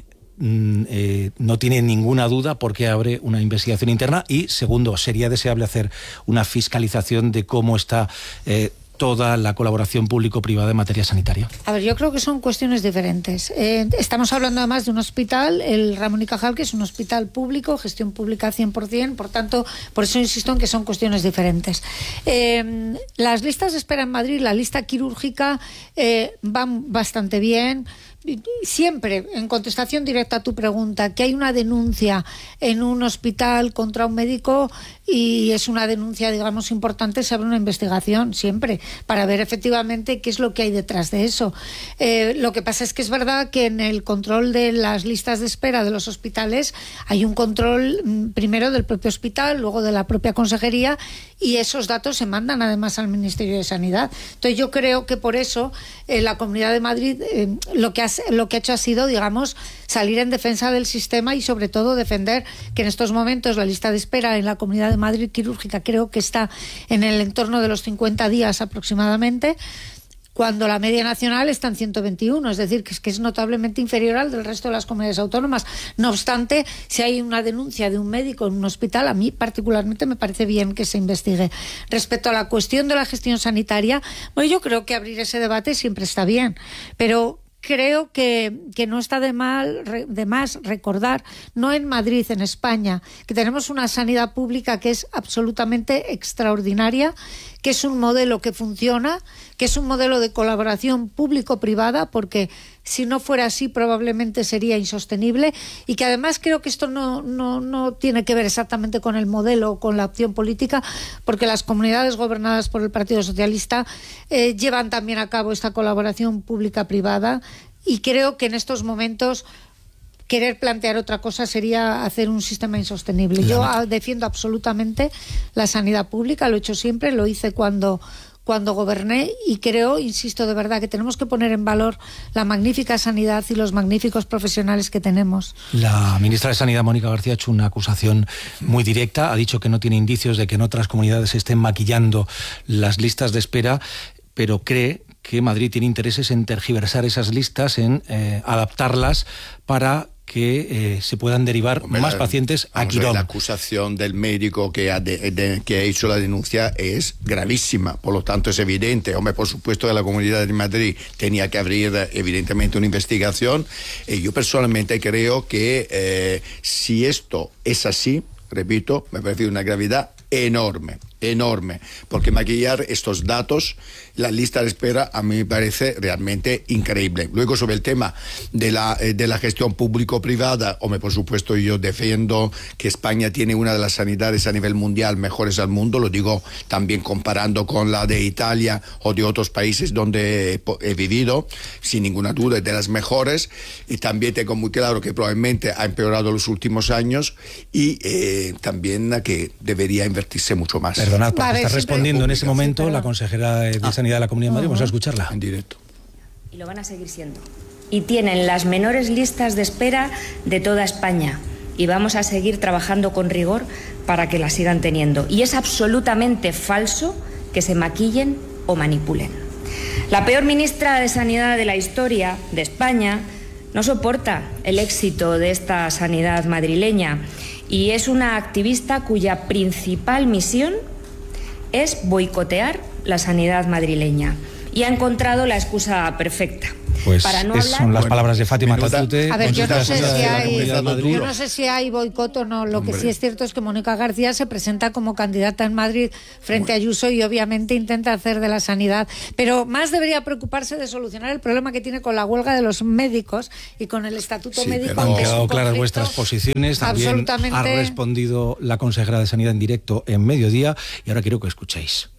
no tiene ninguna duda, ¿por qué abre una investigación interna? Y segundo, ¿sería deseable hacer una fiscalización de cómo está toda la colaboración público-privada en materia sanitaria? A ver, yo creo que son cuestiones diferentes. Estamos hablando además de un hospital, el Ramón y Cajal, que es un hospital público, gestión pública 100%, por tanto, por eso insisto en que son cuestiones diferentes. Las listas de espera en Madrid, la lista quirúrgica, van bastante bien. Siempre, en contestación directa a tu pregunta, que hay una denuncia en un hospital contra un médico y es una denuncia, digamos, importante, se abre una investigación siempre para ver efectivamente qué es lo que hay detrás de eso. Lo que pasa es que es verdad que en el control de las listas de espera de los hospitales hay un control primero del propio hospital, luego de la propia consejería, y esos datos se mandan además al Ministerio de Sanidad. Entonces yo creo que por eso la Comunidad de Madrid lo que ha hecho ha sido, digamos, salir en defensa del sistema y sobre todo defender que en estos momentos la lista de espera en la Comunidad de Madrid quirúrgica creo que está en el entorno de los 50 días aproximadamente, cuando la media nacional está en 121, es decir, que es notablemente inferior al del resto de las comunidades autónomas. No obstante, si hay una denuncia de un médico en un hospital, a mí particularmente me parece bien que se investigue. Respecto a la cuestión de la gestión sanitaria, bueno, yo creo que abrir ese debate siempre está bien, pero creo que no está de más recordar, no en Madrid, en España, que tenemos una sanidad pública que es absolutamente extraordinaria, que es un modelo que funciona, que es un modelo de colaboración público-privada, porque si no fuera así probablemente sería insostenible, y que además creo que esto no tiene que ver exactamente con el modelo o con la opción política, porque las comunidades gobernadas por el Partido Socialista llevan también a cabo esta colaboración pública-privada, y creo que en estos momentos querer plantear otra cosa sería hacer un sistema insostenible. Yo defiendo absolutamente la sanidad pública, lo he hecho siempre, lo hice cuando goberné, y creo, insisto de verdad, que tenemos que poner en valor la magnífica sanidad y los magníficos profesionales que tenemos. La ministra de Sanidad, Mónica García, ha hecho una acusación muy directa, ha dicho que no tiene indicios de que en otras comunidades se estén maquillando las listas de espera, pero cree que Madrid tiene intereses en tergiversar esas listas, en adaptarlas para que se puedan derivar más pacientes a Quirón. La acusación del médico que ha hecho la denuncia es gravísima, por lo tanto es evidente. Por supuesto que la Comunidad de Madrid tenía que abrir evidentemente una investigación. Yo personalmente creo que si esto es así, repito, me parece una gravedad enorme, porque maquillar estos datos, la lista de espera, a mí me parece realmente increíble. Luego, sobre el tema de la gestión público-privada, por supuesto yo defiendo que España tiene una de las sanidades a nivel mundial mejores al mundo, lo digo también comparando con la de Italia o de otros países donde he vivido, sin ninguna duda, es de las mejores, y también tengo muy claro que probablemente ha empeorado los últimos años, y también que debería invertirse mucho más. Perdonad, porque está respondiendo en ese momento la consejera de Sanidad de la Comunidad de Madrid. Vamos a escucharla. En directo. y lo van a seguir siendo. Y tienen las menores listas de espera de toda España. Y vamos a seguir trabajando con rigor para que las sigan teniendo. Y es absolutamente falso que se maquillen o manipulen. La peor ministra de Sanidad de la historia de España no soporta el éxito de esta sanidad madrileña y es una activista cuya principal misión es boicotear la sanidad madrileña. Y ha encontrado la excusa perfecta. Pues para no son las palabras de Fátima Matute. A ver, yo no sé si hay boicot o no. Lo que sí es cierto es que Mónica García se presenta como candidata en Madrid frente a Ayuso y obviamente intenta hacer de la sanidad. Pero más debería preocuparse de solucionar el problema que tiene con la huelga de los médicos y con el estatuto médico. Han quedado claras vuestras posiciones. También ha respondido la consejera de Sanidad en directo en Mediodía y ahora quiero que escuchéis.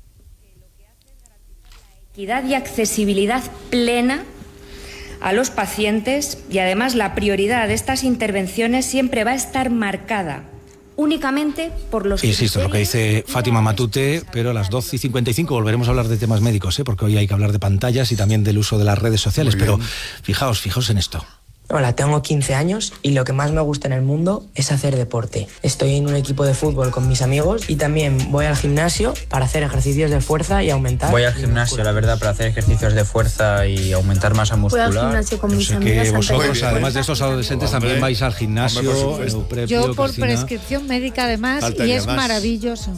Equidad y accesibilidad plena a los pacientes y además la prioridad de estas intervenciones siempre va a estar marcada únicamente por los... Insisto, lo que dice Fátima Matute, pero a las 12:55 volveremos a hablar de temas médicos, porque hoy hay que hablar de pantallas y también del uso de las redes sociales, pero fijaos en esto. Hola, tengo 15 años y lo que más me gusta en el mundo es hacer deporte. Estoy en un equipo de fútbol con mis amigos y también voy al gimnasio para hacer ejercicios de fuerza y aumentar... Voy al gimnasio, la verdad, para hacer ejercicios de fuerza y aumentar masa muscular. Voy al gimnasio con mis amigas. Que vosotros, además de estos adolescentes, también vais al gimnasio. Yo por prescripción médica además, y es maravilloso.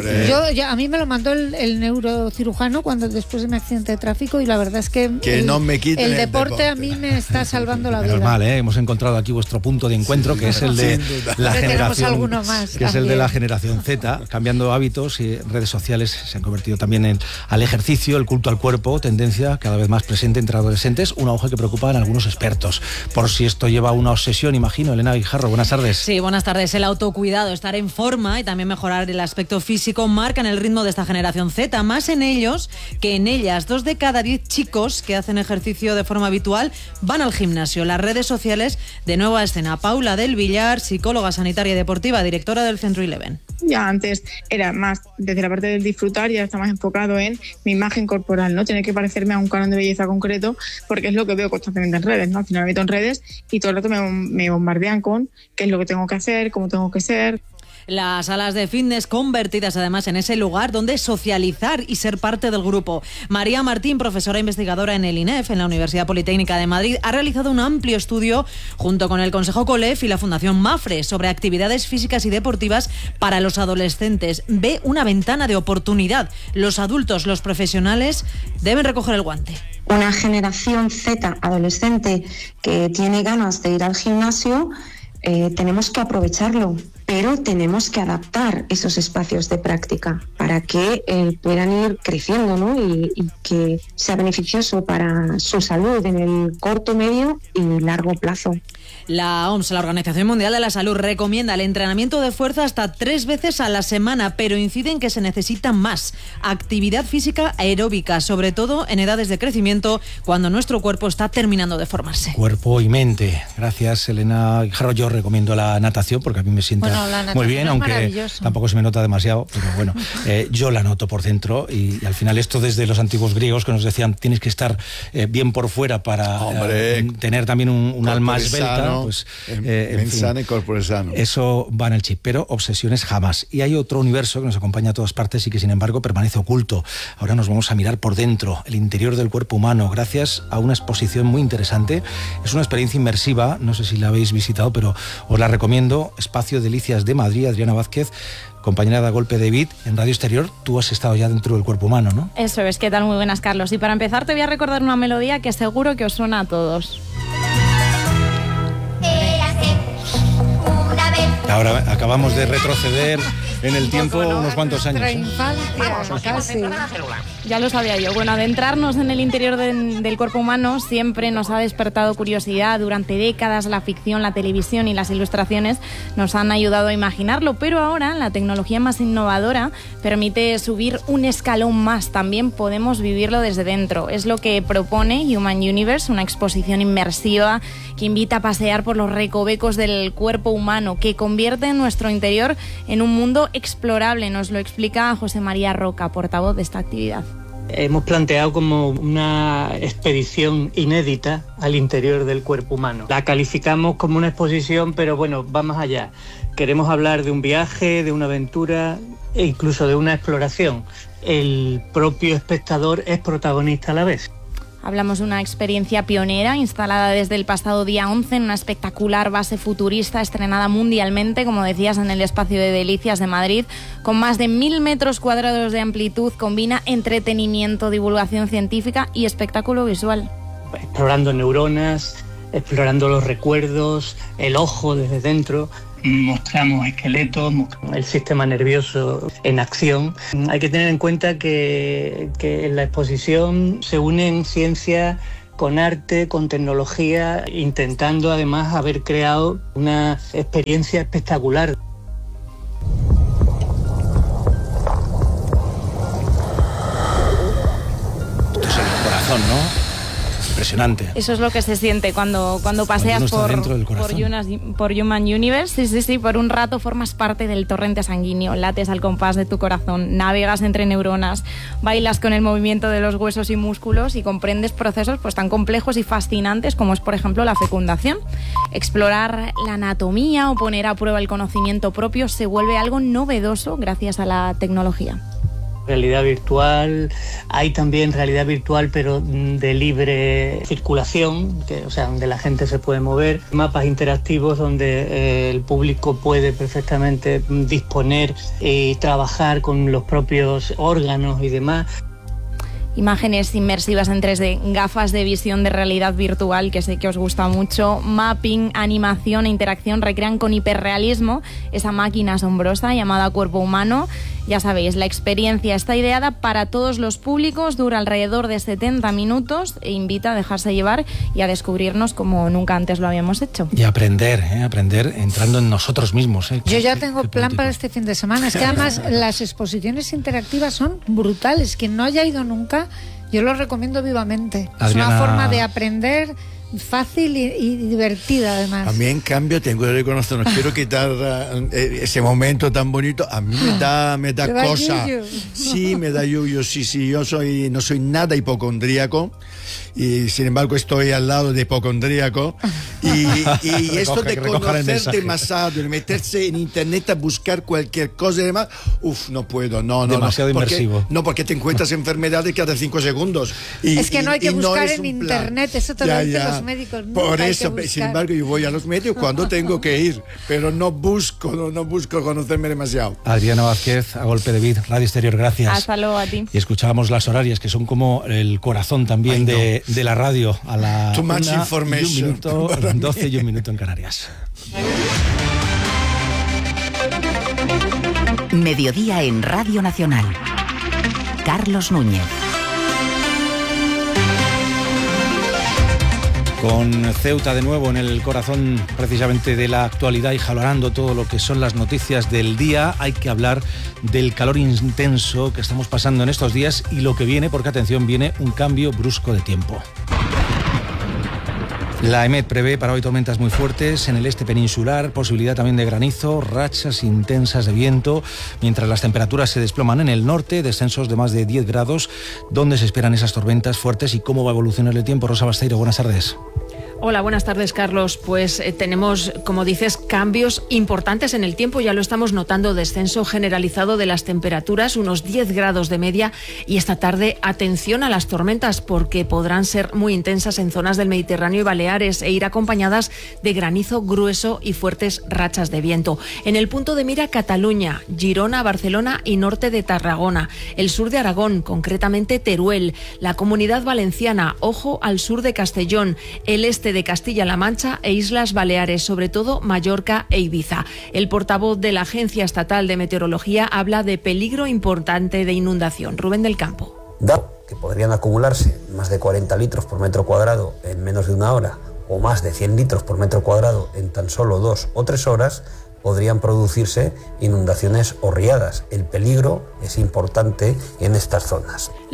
A mí me lo mandó el neurocirujano después de mi accidente de tráfico y la verdad es que no me quiten el deporte a mí me está salvando la vida. Hemos encontrado aquí vuestro punto de encuentro, que es el de la generación, es el de la generación Z, cambiando hábitos y redes sociales se han convertido también al ejercicio, el culto al cuerpo, tendencia cada vez más presente entre adolescentes, una hoja que preocupa a algunos expertos. Por si esto lleva a una obsesión, imagino. Elena Guijarro, buenas tardes. Sí, buenas tardes. El autocuidado, estar en forma y también mejorar el aspecto físico marcan el ritmo de esta generación Z, más en ellos que en ellas. 2 de cada 10 chicos que hacen ejercicio de forma habitual van al gimnasio. Las redes sociales de Nueva Escena. Paula del Villar, psicóloga sanitaria y deportiva, directora del Centro Eleven. Ya antes era más desde la parte del disfrutar, ya está más enfocado en mi imagen corporal, ¿no? Tener que parecerme a un canon de belleza concreto, porque es lo que veo constantemente en redes, ¿no? Al final me meto en redes y todo el rato me bombardean con qué es lo que tengo que hacer, cómo tengo que ser. Las salas de fitness convertidas además en ese lugar donde socializar y ser parte del grupo. María Martín, profesora investigadora en el INEF, en la Universidad Politécnica de Madrid, ha realizado un amplio estudio junto con el Consejo COLEF y la Fundación MAFRE sobre actividades físicas y deportivas para los adolescentes. Ve una ventana de oportunidad. Los adultos, los profesionales, deben recoger el guante. Una generación Z adolescente que tiene ganas de ir al gimnasio, tenemos que aprovecharlo, pero tenemos que adaptar esos espacios de práctica para que puedan ir creciendo, ¿no? y que sea beneficioso para su salud en el corto, medio y largo plazo. La OMS, la Organización Mundial de la Salud, recomienda el entrenamiento de fuerza hasta 3 veces a la semana, pero incide en que se necesita más actividad física aeróbica, sobre todo en edades de crecimiento, cuando nuestro cuerpo está terminando de formarse. Cuerpo y mente. Gracias, Elena Guijarro. Yo recomiendo la natación porque a mí me sienta muy bien, aunque tampoco se me nota demasiado, pero bueno, yo la noto por dentro y al final esto desde los antiguos griegos que nos decían tienes que estar bien por fuera para tener también un alma esbelta. Pues, en fin, y corpore sano. Eso va en el chip, pero obsesiones jamás. Y hay otro universo que nos acompaña a todas partes y que sin embargo permanece oculto. Ahora nos vamos a mirar por dentro, el interior del cuerpo humano, gracias a una exposición muy interesante. Es una experiencia inmersiva, no sé si la habéis visitado, pero os la recomiendo. Espacio Delicias de Madrid, Adriana Vázquez, compañera de Golpe de Beat en Radio Exterior. Tú has estado ya dentro del cuerpo humano, ¿no? Eso es, ¿qué tal? Muy buenas, Carlos. Y para empezar te voy a recordar una melodía que seguro que os suena a todos. Ahora acabamos de retroceder en el tiempo unos cuantos años. Casi. Ya lo sabía yo. Bueno, adentrarnos en el interior del cuerpo humano siempre nos ha despertado curiosidad. Durante décadas la ficción, la televisión y las ilustraciones nos han ayudado a imaginarlo, pero ahora la tecnología más innovadora permite subir un escalón más. También podemos vivirlo desde dentro. Es lo que propone Human Universe, una exposición inmersiva que invita a pasear por los recovecos del cuerpo humano, que convierte nuestro interior en un mundo explorable. Nos lo explica José María Roca, portavoz de esta actividad. Hemos planteado como una expedición inédita al interior del cuerpo humano. La calificamos como una exposición, pero bueno, va más allá. Queremos hablar de un viaje, de una aventura e incluso de una exploración. El propio espectador es protagonista a la vez. Hablamos de una experiencia pionera instalada desde el pasado día 11 en una espectacular base futurista estrenada mundialmente, como decías, en el Espacio de Delicias de Madrid. Con más de 1000 metros cuadrados de amplitud, combina entretenimiento, divulgación científica y espectáculo visual. Explorando neuronas, explorando los recuerdos, el ojo desde dentro. Mostramos esqueletos, el sistema nervioso en acción. Hay que tener en cuenta que en la exposición se unen ciencia con arte, con tecnología, intentando además haber creado una experiencia espectacular. Esto es el corazón, ¿no? Impresionante. Eso es lo que se siente cuando paseas por Human Universe. Sí, por un rato formas parte del torrente sanguíneo, lates al compás de tu corazón, navegas entre neuronas, bailas con el movimiento de los huesos y músculos y comprendes procesos pues tan complejos y fascinantes como es, por ejemplo, la fecundación. Explorar la anatomía o poner a prueba el conocimiento propio se vuelve algo novedoso gracias a la tecnología. Realidad virtual, hay también realidad virtual pero de libre circulación, donde la gente se puede mover, mapas interactivos donde el público puede perfectamente disponer y trabajar con los propios órganos y demás. Imágenes inmersivas en 3D, gafas de visión de realidad virtual, que sé que os gusta mucho, mapping, animación e interacción recrean con hiperrealismo esa máquina asombrosa llamada cuerpo humano. Ya sabéis, la experiencia está ideada para todos los públicos, dura alrededor de 70 minutos e invita a dejarse llevar y a descubrirnos como nunca antes lo habíamos hecho. Y aprender entrando en nosotros mismos. Yo ya tengo plan para este fin de semana. Es que además las exposiciones interactivas son brutales. Quien no haya ido nunca, yo lo recomiendo vivamente. Adriana... Es una forma de aprender fácil y divertida además. A mí en cambio tengo que reconocer, no quiero quitar ese momento tan bonito, a mí me da cosa. Sí, me da yuyo, sí, yo no soy nada hipocondríaco y sin embargo estoy al lado de hipocondríaco y esto de conocer demasiado, de meterse en internet a buscar cualquier cosa y demás, no puedo, demasiado inmersivo. No, porque te encuentras enfermedades cada 5 segundos. Es que no hay que buscar en internet, eso te lo dicen los médicos. Por eso, sin embargo, yo voy a los médicos cuando tengo que ir, pero no busco conocerme demasiado. Adriana Vázquez, a golpe de vid, Radio Exterior, gracias. Hasta luego a ti. Y escuchábamos las horarias, que son como el corazón también de la radio, a la Too much information. 12 y 1 minuto en Canarias. Mediodía en Radio Nacional. Carlos Núñez. Con Ceuta de nuevo en el corazón precisamente de la actualidad y jalonando todo lo que son las noticias del día, hay que hablar del calor intenso que estamos pasando en estos días y lo que viene, porque atención, viene un cambio brusco de tiempo. La EMET prevé para hoy tormentas muy fuertes en el este peninsular, posibilidad también de granizo, rachas intensas de viento, mientras las temperaturas se desploman en el norte, descensos de más de 10 grados. ¿Dónde se esperan esas tormentas fuertes y cómo va a evolucionar el tiempo? Rosa Basteiro, buenas tardes. Hola, buenas tardes, Carlos. Pues tenemos, como dices, cambios importantes en el tiempo. Ya lo estamos notando, descenso generalizado de las temperaturas, unos 10 grados de media. Y esta tarde, atención a las tormentas, porque podrán ser muy intensas en zonas del Mediterráneo y Baleares e ir acompañadas de granizo grueso y fuertes rachas de viento. En el punto de mira, Cataluña, Girona, Barcelona y norte de Tarragona. El sur de Aragón, concretamente Teruel. La Comunidad Valenciana, ojo al sur de Castellón. El este de Castilla-La Mancha e Islas Baleares, sobre todo Mallorca e Ibiza. El portavoz de la Agencia Estatal de Meteorología habla de peligro importante de inundación. Rubén del Campo. Dado que podrían acumularse más de 40 litros por metro cuadrado en menos de una hora o más de 100 litros por metro cuadrado en tan solo 2 o 3 horas, podrían producirse inundaciones o riadas. El peligro es importante en estas zonas.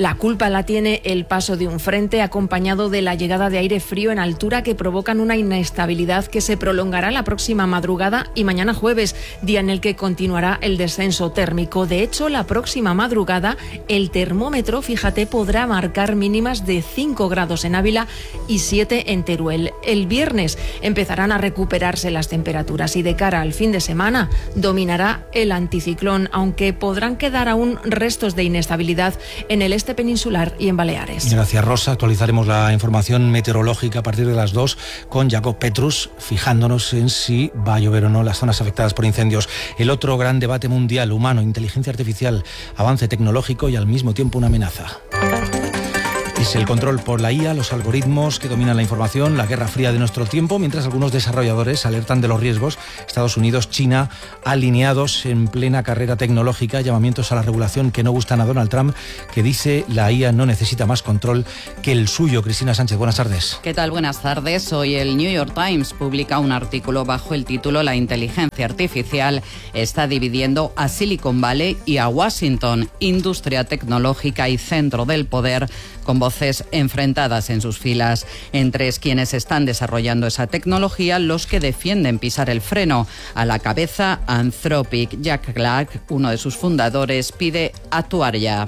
La culpa la tiene el paso de un frente acompañado de la llegada de aire frío en altura que provocan una inestabilidad que se prolongará la próxima madrugada y mañana jueves, día en el que continuará el descenso térmico. De hecho, la próxima madrugada el termómetro, fíjate, podrá marcar mínimas de 5 grados en Ávila y 7 en Teruel. El viernes empezarán a recuperarse las temperaturas y de cara al fin de semana dominará el anticiclón, aunque podrán quedar aún restos de inestabilidad en el este peninsular y en Baleares. Gracias, Rosa. Actualizaremos la información meteorológica a partir de las 2 con Jacob Petrus, fijándonos en si va a llover o no en las zonas afectadas por incendios. El otro gran debate mundial, humano, inteligencia artificial, avance tecnológico y al mismo tiempo una amenaza. Es el control por la IA, los algoritmos que dominan la información, la guerra fría de nuestro tiempo, mientras algunos desarrolladores alertan de los riesgos. Estados Unidos, China, alineados en plena carrera tecnológica, llamamientos a la regulación que no gustan a Donald Trump, que dice la IA no necesita más control que el suyo. Cristina Sánchez, buenas tardes. ¿Qué tal? Buenas tardes. Hoy el New York Times publica un artículo bajo el título La inteligencia artificial está dividiendo a Silicon Valley y a Washington, industria tecnológica y centro del poder, con voces enfrentadas en sus filas. Entre quienes están desarrollando esa tecnología, los que defienden pisar el freno. A la cabeza, Anthropic. Jack Clark, uno de sus fundadores, pide actuar ya.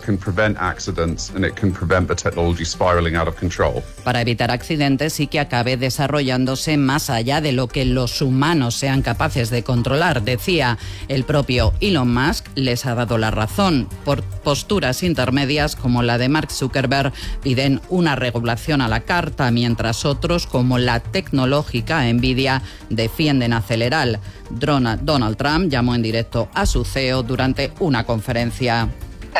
Para evitar accidentes y que acabe desarrollándose más allá de lo que los humanos sean capaces de controlar, decía. El propio Elon Musk les ha dado la razón. Por posturas intermedias como la de Mark Zuckerberg piden una regulación a la carta, mientras otros, como la tecnológica Nvidia, defienden acelerar. Donald Trump llamó en directo a su CEO durante una conferencia.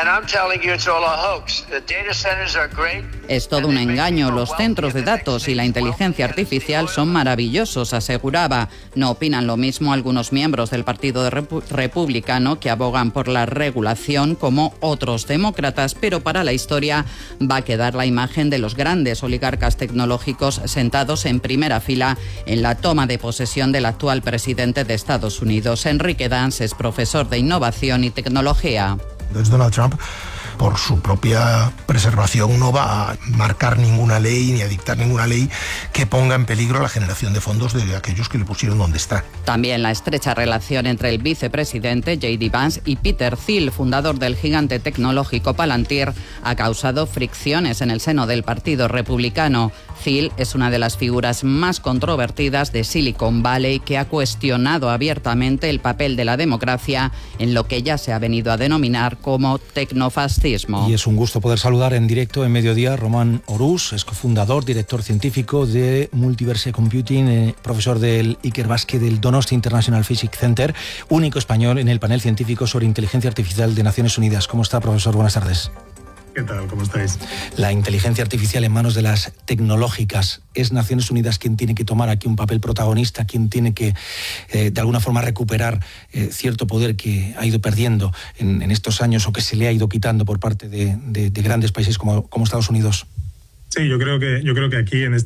Es todo un engaño. Los centros de datos y la inteligencia artificial son maravillosos, aseguraba. No opinan lo mismo algunos miembros del Partido Republicano, que abogan por la regulación, como otros demócratas, pero para la historia va a quedar la imagen de los grandes oligarcas tecnológicos sentados en primera fila en la toma de posesión del actual presidente de Estados Unidos. Enrique Dans es profesor de innovación y tecnología. Entonces Donald Trump, por su propia preservación, no va a marcar ninguna ley ni a dictar ninguna ley que ponga en peligro la generación de fondos de aquellos que le pusieron donde está. También la estrecha relación entre el vicepresidente J.D. Vance y Peter Thiel, fundador del gigante tecnológico Palantir, ha causado fricciones en el seno del Partido Republicano. Thiel es una de las figuras más controvertidas de Silicon Valley, que ha cuestionado abiertamente el papel de la democracia en lo que ya se ha venido a denominar como tecnofascismo. Y es un gusto poder saludar en directo en Mediodía Román Orús, es cofundador, director científico de Multiverse Computing, profesor del Ikerbasque del Donostia International Physics Center, único español en el panel científico sobre inteligencia artificial de Naciones Unidas. ¿Cómo está, profesor? Buenas tardes. ¿Qué tal? ¿Cómo estáis? La inteligencia artificial en manos de las tecnológicas. ¿Es Naciones Unidas quien tiene que tomar aquí un papel protagonista, quien tiene que, de alguna forma, recuperar cierto poder que ha ido perdiendo en estos años o que se le ha ido quitando por parte de grandes países como Estados Unidos? Sí, yo creo que aquí en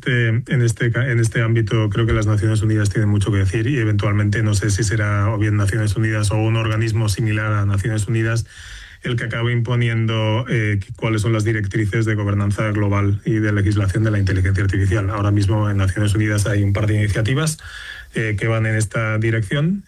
este ámbito creo que las Naciones Unidas tienen mucho que decir, y eventualmente no sé si será o bien Naciones Unidas o un organismo similar a Naciones Unidas el que acabe imponiendo cuáles son las directrices de gobernanza global y de legislación de la inteligencia artificial. Ahora mismo en Naciones Unidas hay un par de iniciativas que van en esta dirección.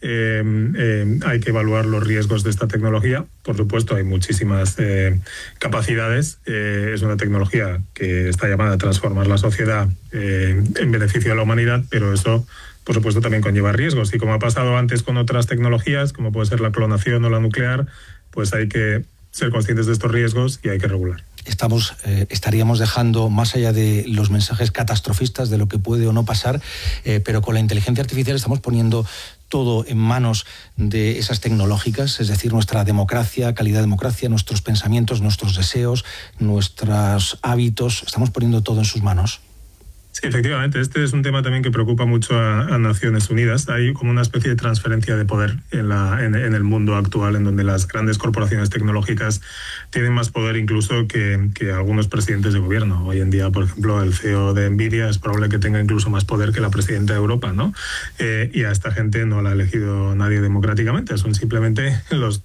Hay que evaluar los riesgos de esta tecnología. Por supuesto, hay muchísimas capacidades. Es una tecnología que está llamada a transformar la sociedad en beneficio de la humanidad, pero eso, por supuesto, también conlleva riesgos. Y como ha pasado antes con otras tecnologías, como puede ser la clonación o la nuclear, pues hay que ser conscientes de estos riesgos y hay que regular. Estaríamos dejando, más allá de los mensajes catastrofistas de lo que puede o no pasar, pero con la inteligencia artificial estamos poniendo todo en manos de esas tecnológicas, es decir, nuestra democracia, calidad de democracia, nuestros pensamientos, nuestros deseos, nuestros hábitos, estamos poniendo todo en sus manos. Sí, efectivamente. Este es un tema también que preocupa mucho a Naciones Unidas. Hay como una especie de transferencia de poder en el mundo actual, en donde las grandes corporaciones tecnológicas tienen más poder incluso que algunos presidentes de gobierno. Hoy en día, por ejemplo, el CEO de Nvidia es probable que tenga incluso más poder que la presidenta de Europa, ¿no? Y a esta gente no la ha elegido nadie democráticamente. Son simplemente los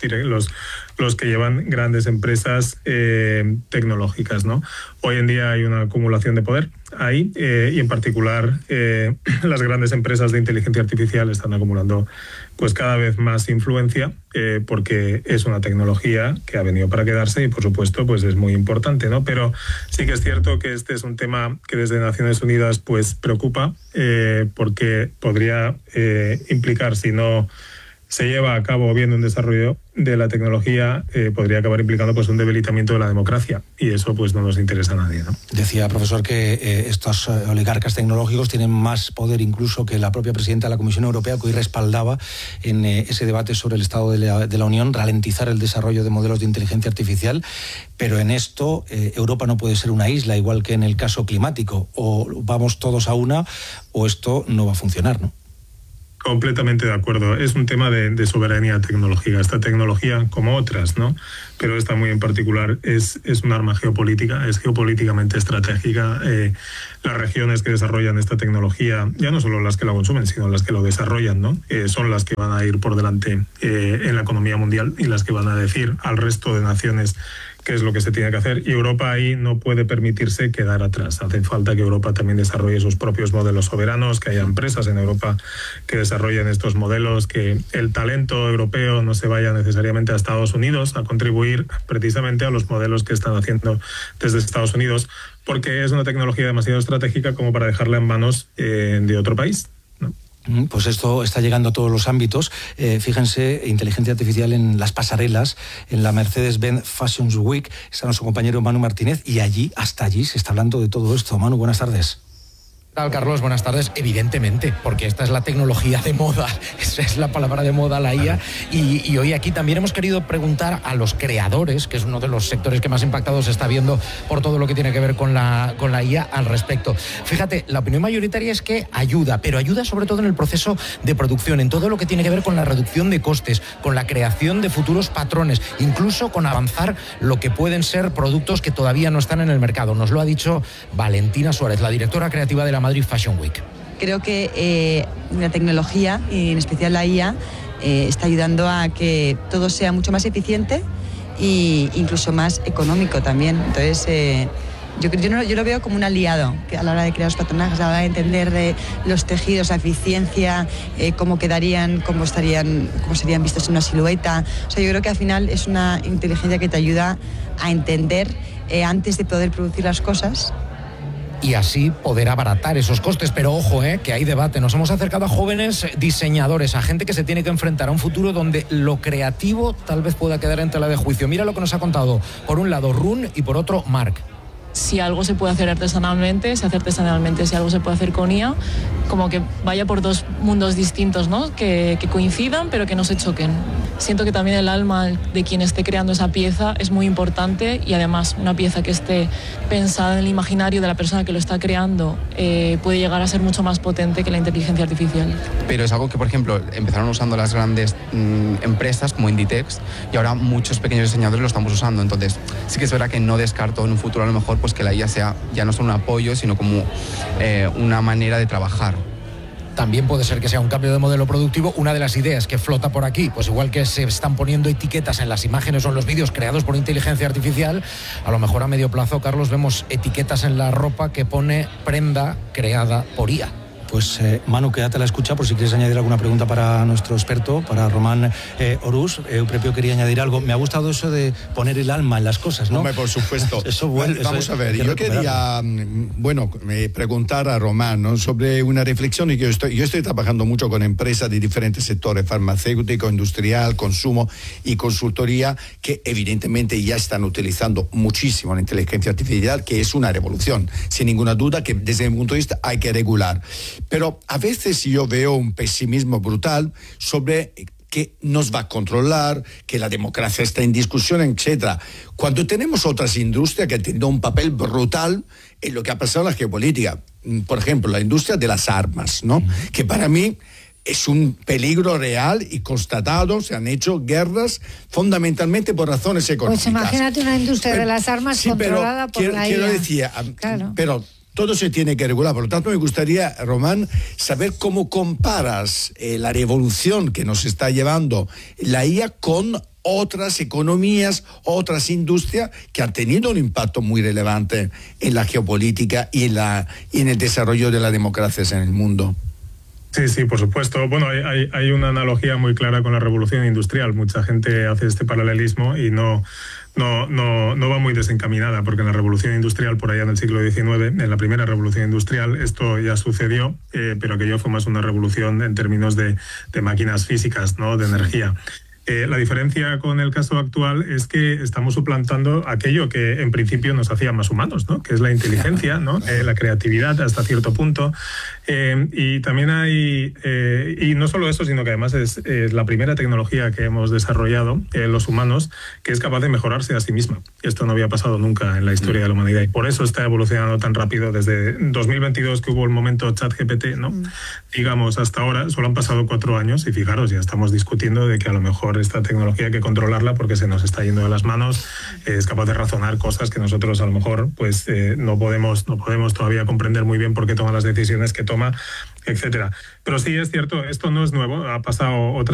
que llevan grandes empresas tecnológicas, ¿no? Hoy en día hay una acumulación de poder ahí, y en particular las grandes empresas de inteligencia artificial están acumulando pues cada vez más influencia, porque es una tecnología que ha venido para quedarse y por supuesto pues es muy importante, ¿no? Pero sí que es cierto que este es un tema que desde Naciones Unidas pues preocupa, porque podría implicar, si no se lleva a cabo bien un desarrollo de la tecnología, podría acabar implicando pues un debilitamiento de la democracia, y eso pues no nos interesa a nadie, ¿no? Decía, profesor, que estos oligarcas tecnológicos tienen más poder incluso que la propia presidenta de la Comisión Europea, que hoy respaldaba en ese debate sobre el estado de la Unión ralentizar el desarrollo de modelos de inteligencia artificial. Pero en esto Europa no puede ser una isla, igual que en el caso climático. O vamos todos a una o esto no va a funcionar, ¿no? Completamente de acuerdo. Es un tema de soberanía tecnológica. Esta tecnología, como otras, ¿no? Pero esta muy en particular es un arma geopolítica, es geopolíticamente estratégica. Las regiones que desarrollan esta tecnología, ya no solo las que la consumen, sino las que lo desarrollan, ¿no? Son las que van a ir por delante en la economía mundial y las que van a decir al resto de naciones qué es lo que se tiene que hacer, y Europa ahí no puede permitirse quedar atrás. Hace falta que Europa también desarrolle sus propios modelos soberanos, que haya empresas en Europa que desarrollen estos modelos, que el talento europeo no se vaya necesariamente a Estados Unidos a contribuir precisamente a los modelos que están haciendo desde Estados Unidos, porque es una tecnología demasiado estratégica como para dejarla en manos de otro país. Pues esto está llegando a todos los ámbitos. Fíjense, inteligencia artificial en las pasarelas, en la Mercedes-Benz Fashion Week. Está nuestro compañero Manu Martínez, y hasta allí se está hablando de todo esto. Manu, buenas tardes. ¿Qué tal, Carlos? Buenas tardes. Evidentemente, porque esta es la tecnología de moda, esa es la palabra de moda, la IA, y hoy aquí también hemos querido preguntar a los creadores, que es uno de los sectores que más impactados se está viendo por todo lo que tiene que ver con la IA al respecto. Fíjate, la opinión mayoritaria es que ayuda, pero ayuda sobre todo en el proceso de producción, en todo lo que tiene que ver con la reducción de costes, con la creación de futuros patrones, incluso con avanzar lo que pueden ser productos que todavía no están en el mercado. Nos lo ha dicho Valentina Suárez, la directora creativa de la Madrid Fashion Week. Creo que la tecnología, y en especial la IA, está ayudando a que todo sea mucho más eficiente e incluso más económico también. Entonces, yo lo veo como un aliado que a la hora de crear los patronajes, a la hora de entender los tejidos, la eficiencia, cómo quedarían, cómo serían vistos en una silueta. O sea, yo creo que al final es una inteligencia que te ayuda a entender antes de poder producir las cosas, y así poder abaratar esos costes. Pero ojo, que hay debate. Nos hemos acercado a jóvenes diseñadores, a gente que se tiene que enfrentar a un futuro donde lo creativo tal vez pueda quedar en tela de juicio. Mira lo que nos ha contado, por un lado Run y por otro Marc. Si algo se puede hacer artesanalmente, se hace artesanalmente. Si algo se puede hacer con IA, como que vaya por dos mundos distintos, ¿no? Que coincidan, pero que no se choquen. Siento que también el alma de quien esté creando esa pieza es muy importante, y además una pieza que esté pensada en el imaginario de la persona que lo está creando puede llegar a ser mucho más potente que la inteligencia artificial. Pero es algo que, por ejemplo, empezaron usando las grandes empresas como Inditex, y ahora muchos pequeños diseñadores lo estamos usando. Entonces sí que es verdad que no descarto en un futuro a lo mejor pues que la IA sea ya no solo un apoyo, sino como una manera de trabajar. También puede ser que sea un cambio de modelo productivo. Una de las ideas que flota por aquí, pues igual que se están poniendo etiquetas en las imágenes o en los vídeos creados por inteligencia artificial, a lo mejor a medio plazo, Carlos, vemos etiquetas en la ropa que pone prenda creada por IA. Pues Manu, quédate a la escucha por si quieres añadir alguna pregunta para nuestro experto, para Román Orús. Eupropio quería añadir algo. Me ha gustado eso de poner el alma en las cosas, ¿no? Hombre, por supuesto. Eso vuelve. Vamos a ver, yo quería preguntar a Román, ¿no?, sobre una reflexión, y que yo estoy trabajando mucho con empresas de diferentes sectores, farmacéutico, industrial, consumo y consultoría, que evidentemente ya están utilizando muchísimo la inteligencia artificial, que es una revolución, sin ninguna duda, que desde mi punto de vista hay que regular. Pero a veces yo veo un pesimismo brutal sobre que nos va a controlar, que la democracia está en discusión, etc. Cuando tenemos otras industrias que han tenido un papel brutal en lo que ha pasado en la geopolítica, por ejemplo, la industria de las armas, ¿no? Que para mí es un peligro real y constatado. Se han hecho guerras fundamentalmente por razones económicas. Pues imagínate una industria de las armas controlada por la IA. Quiero decir, claro. Pero todo se tiene que regular. Por lo tanto, me gustaría, Román, saber cómo comparas la revolución que nos está llevando la IA con otras economías, otras industrias que han tenido un impacto muy relevante en la geopolítica y en el desarrollo de las democracias en el mundo. Sí, por supuesto. Bueno, hay una analogía muy clara con la revolución industrial. Mucha gente hace este paralelismo y no va muy desencaminada, porque en la revolución industrial, por allá en el siglo XIX, en la primera revolución industrial, esto ya sucedió, pero aquello fue más una revolución en términos de máquinas físicas, ¿no? De energía. La diferencia con el caso actual es que estamos suplantando aquello que en principio nos hacía más humanos, ¿no? Que es la inteligencia, ¿no? La creatividad hasta cierto punto. Y también hay, y no solo eso, sino que además es la primera tecnología que hemos desarrollado los humanos que es capaz de mejorarse a sí misma. Esto no había pasado nunca en la historia de la humanidad y por eso está evolucionando tan rápido desde 2022, que hubo el momento ChatGPT, ¿no? Digamos, hasta ahora solo han pasado 4 años y fijaros, ya estamos discutiendo de que a lo mejor esta tecnología hay que controlarla porque se nos está yendo de las manos, es capaz de razonar cosas que nosotros a lo mejor pues no podemos todavía comprender muy bien por qué toma las decisiones que toma, etcétera. Pero sí es cierto, esto no es nuevo, ha pasado otra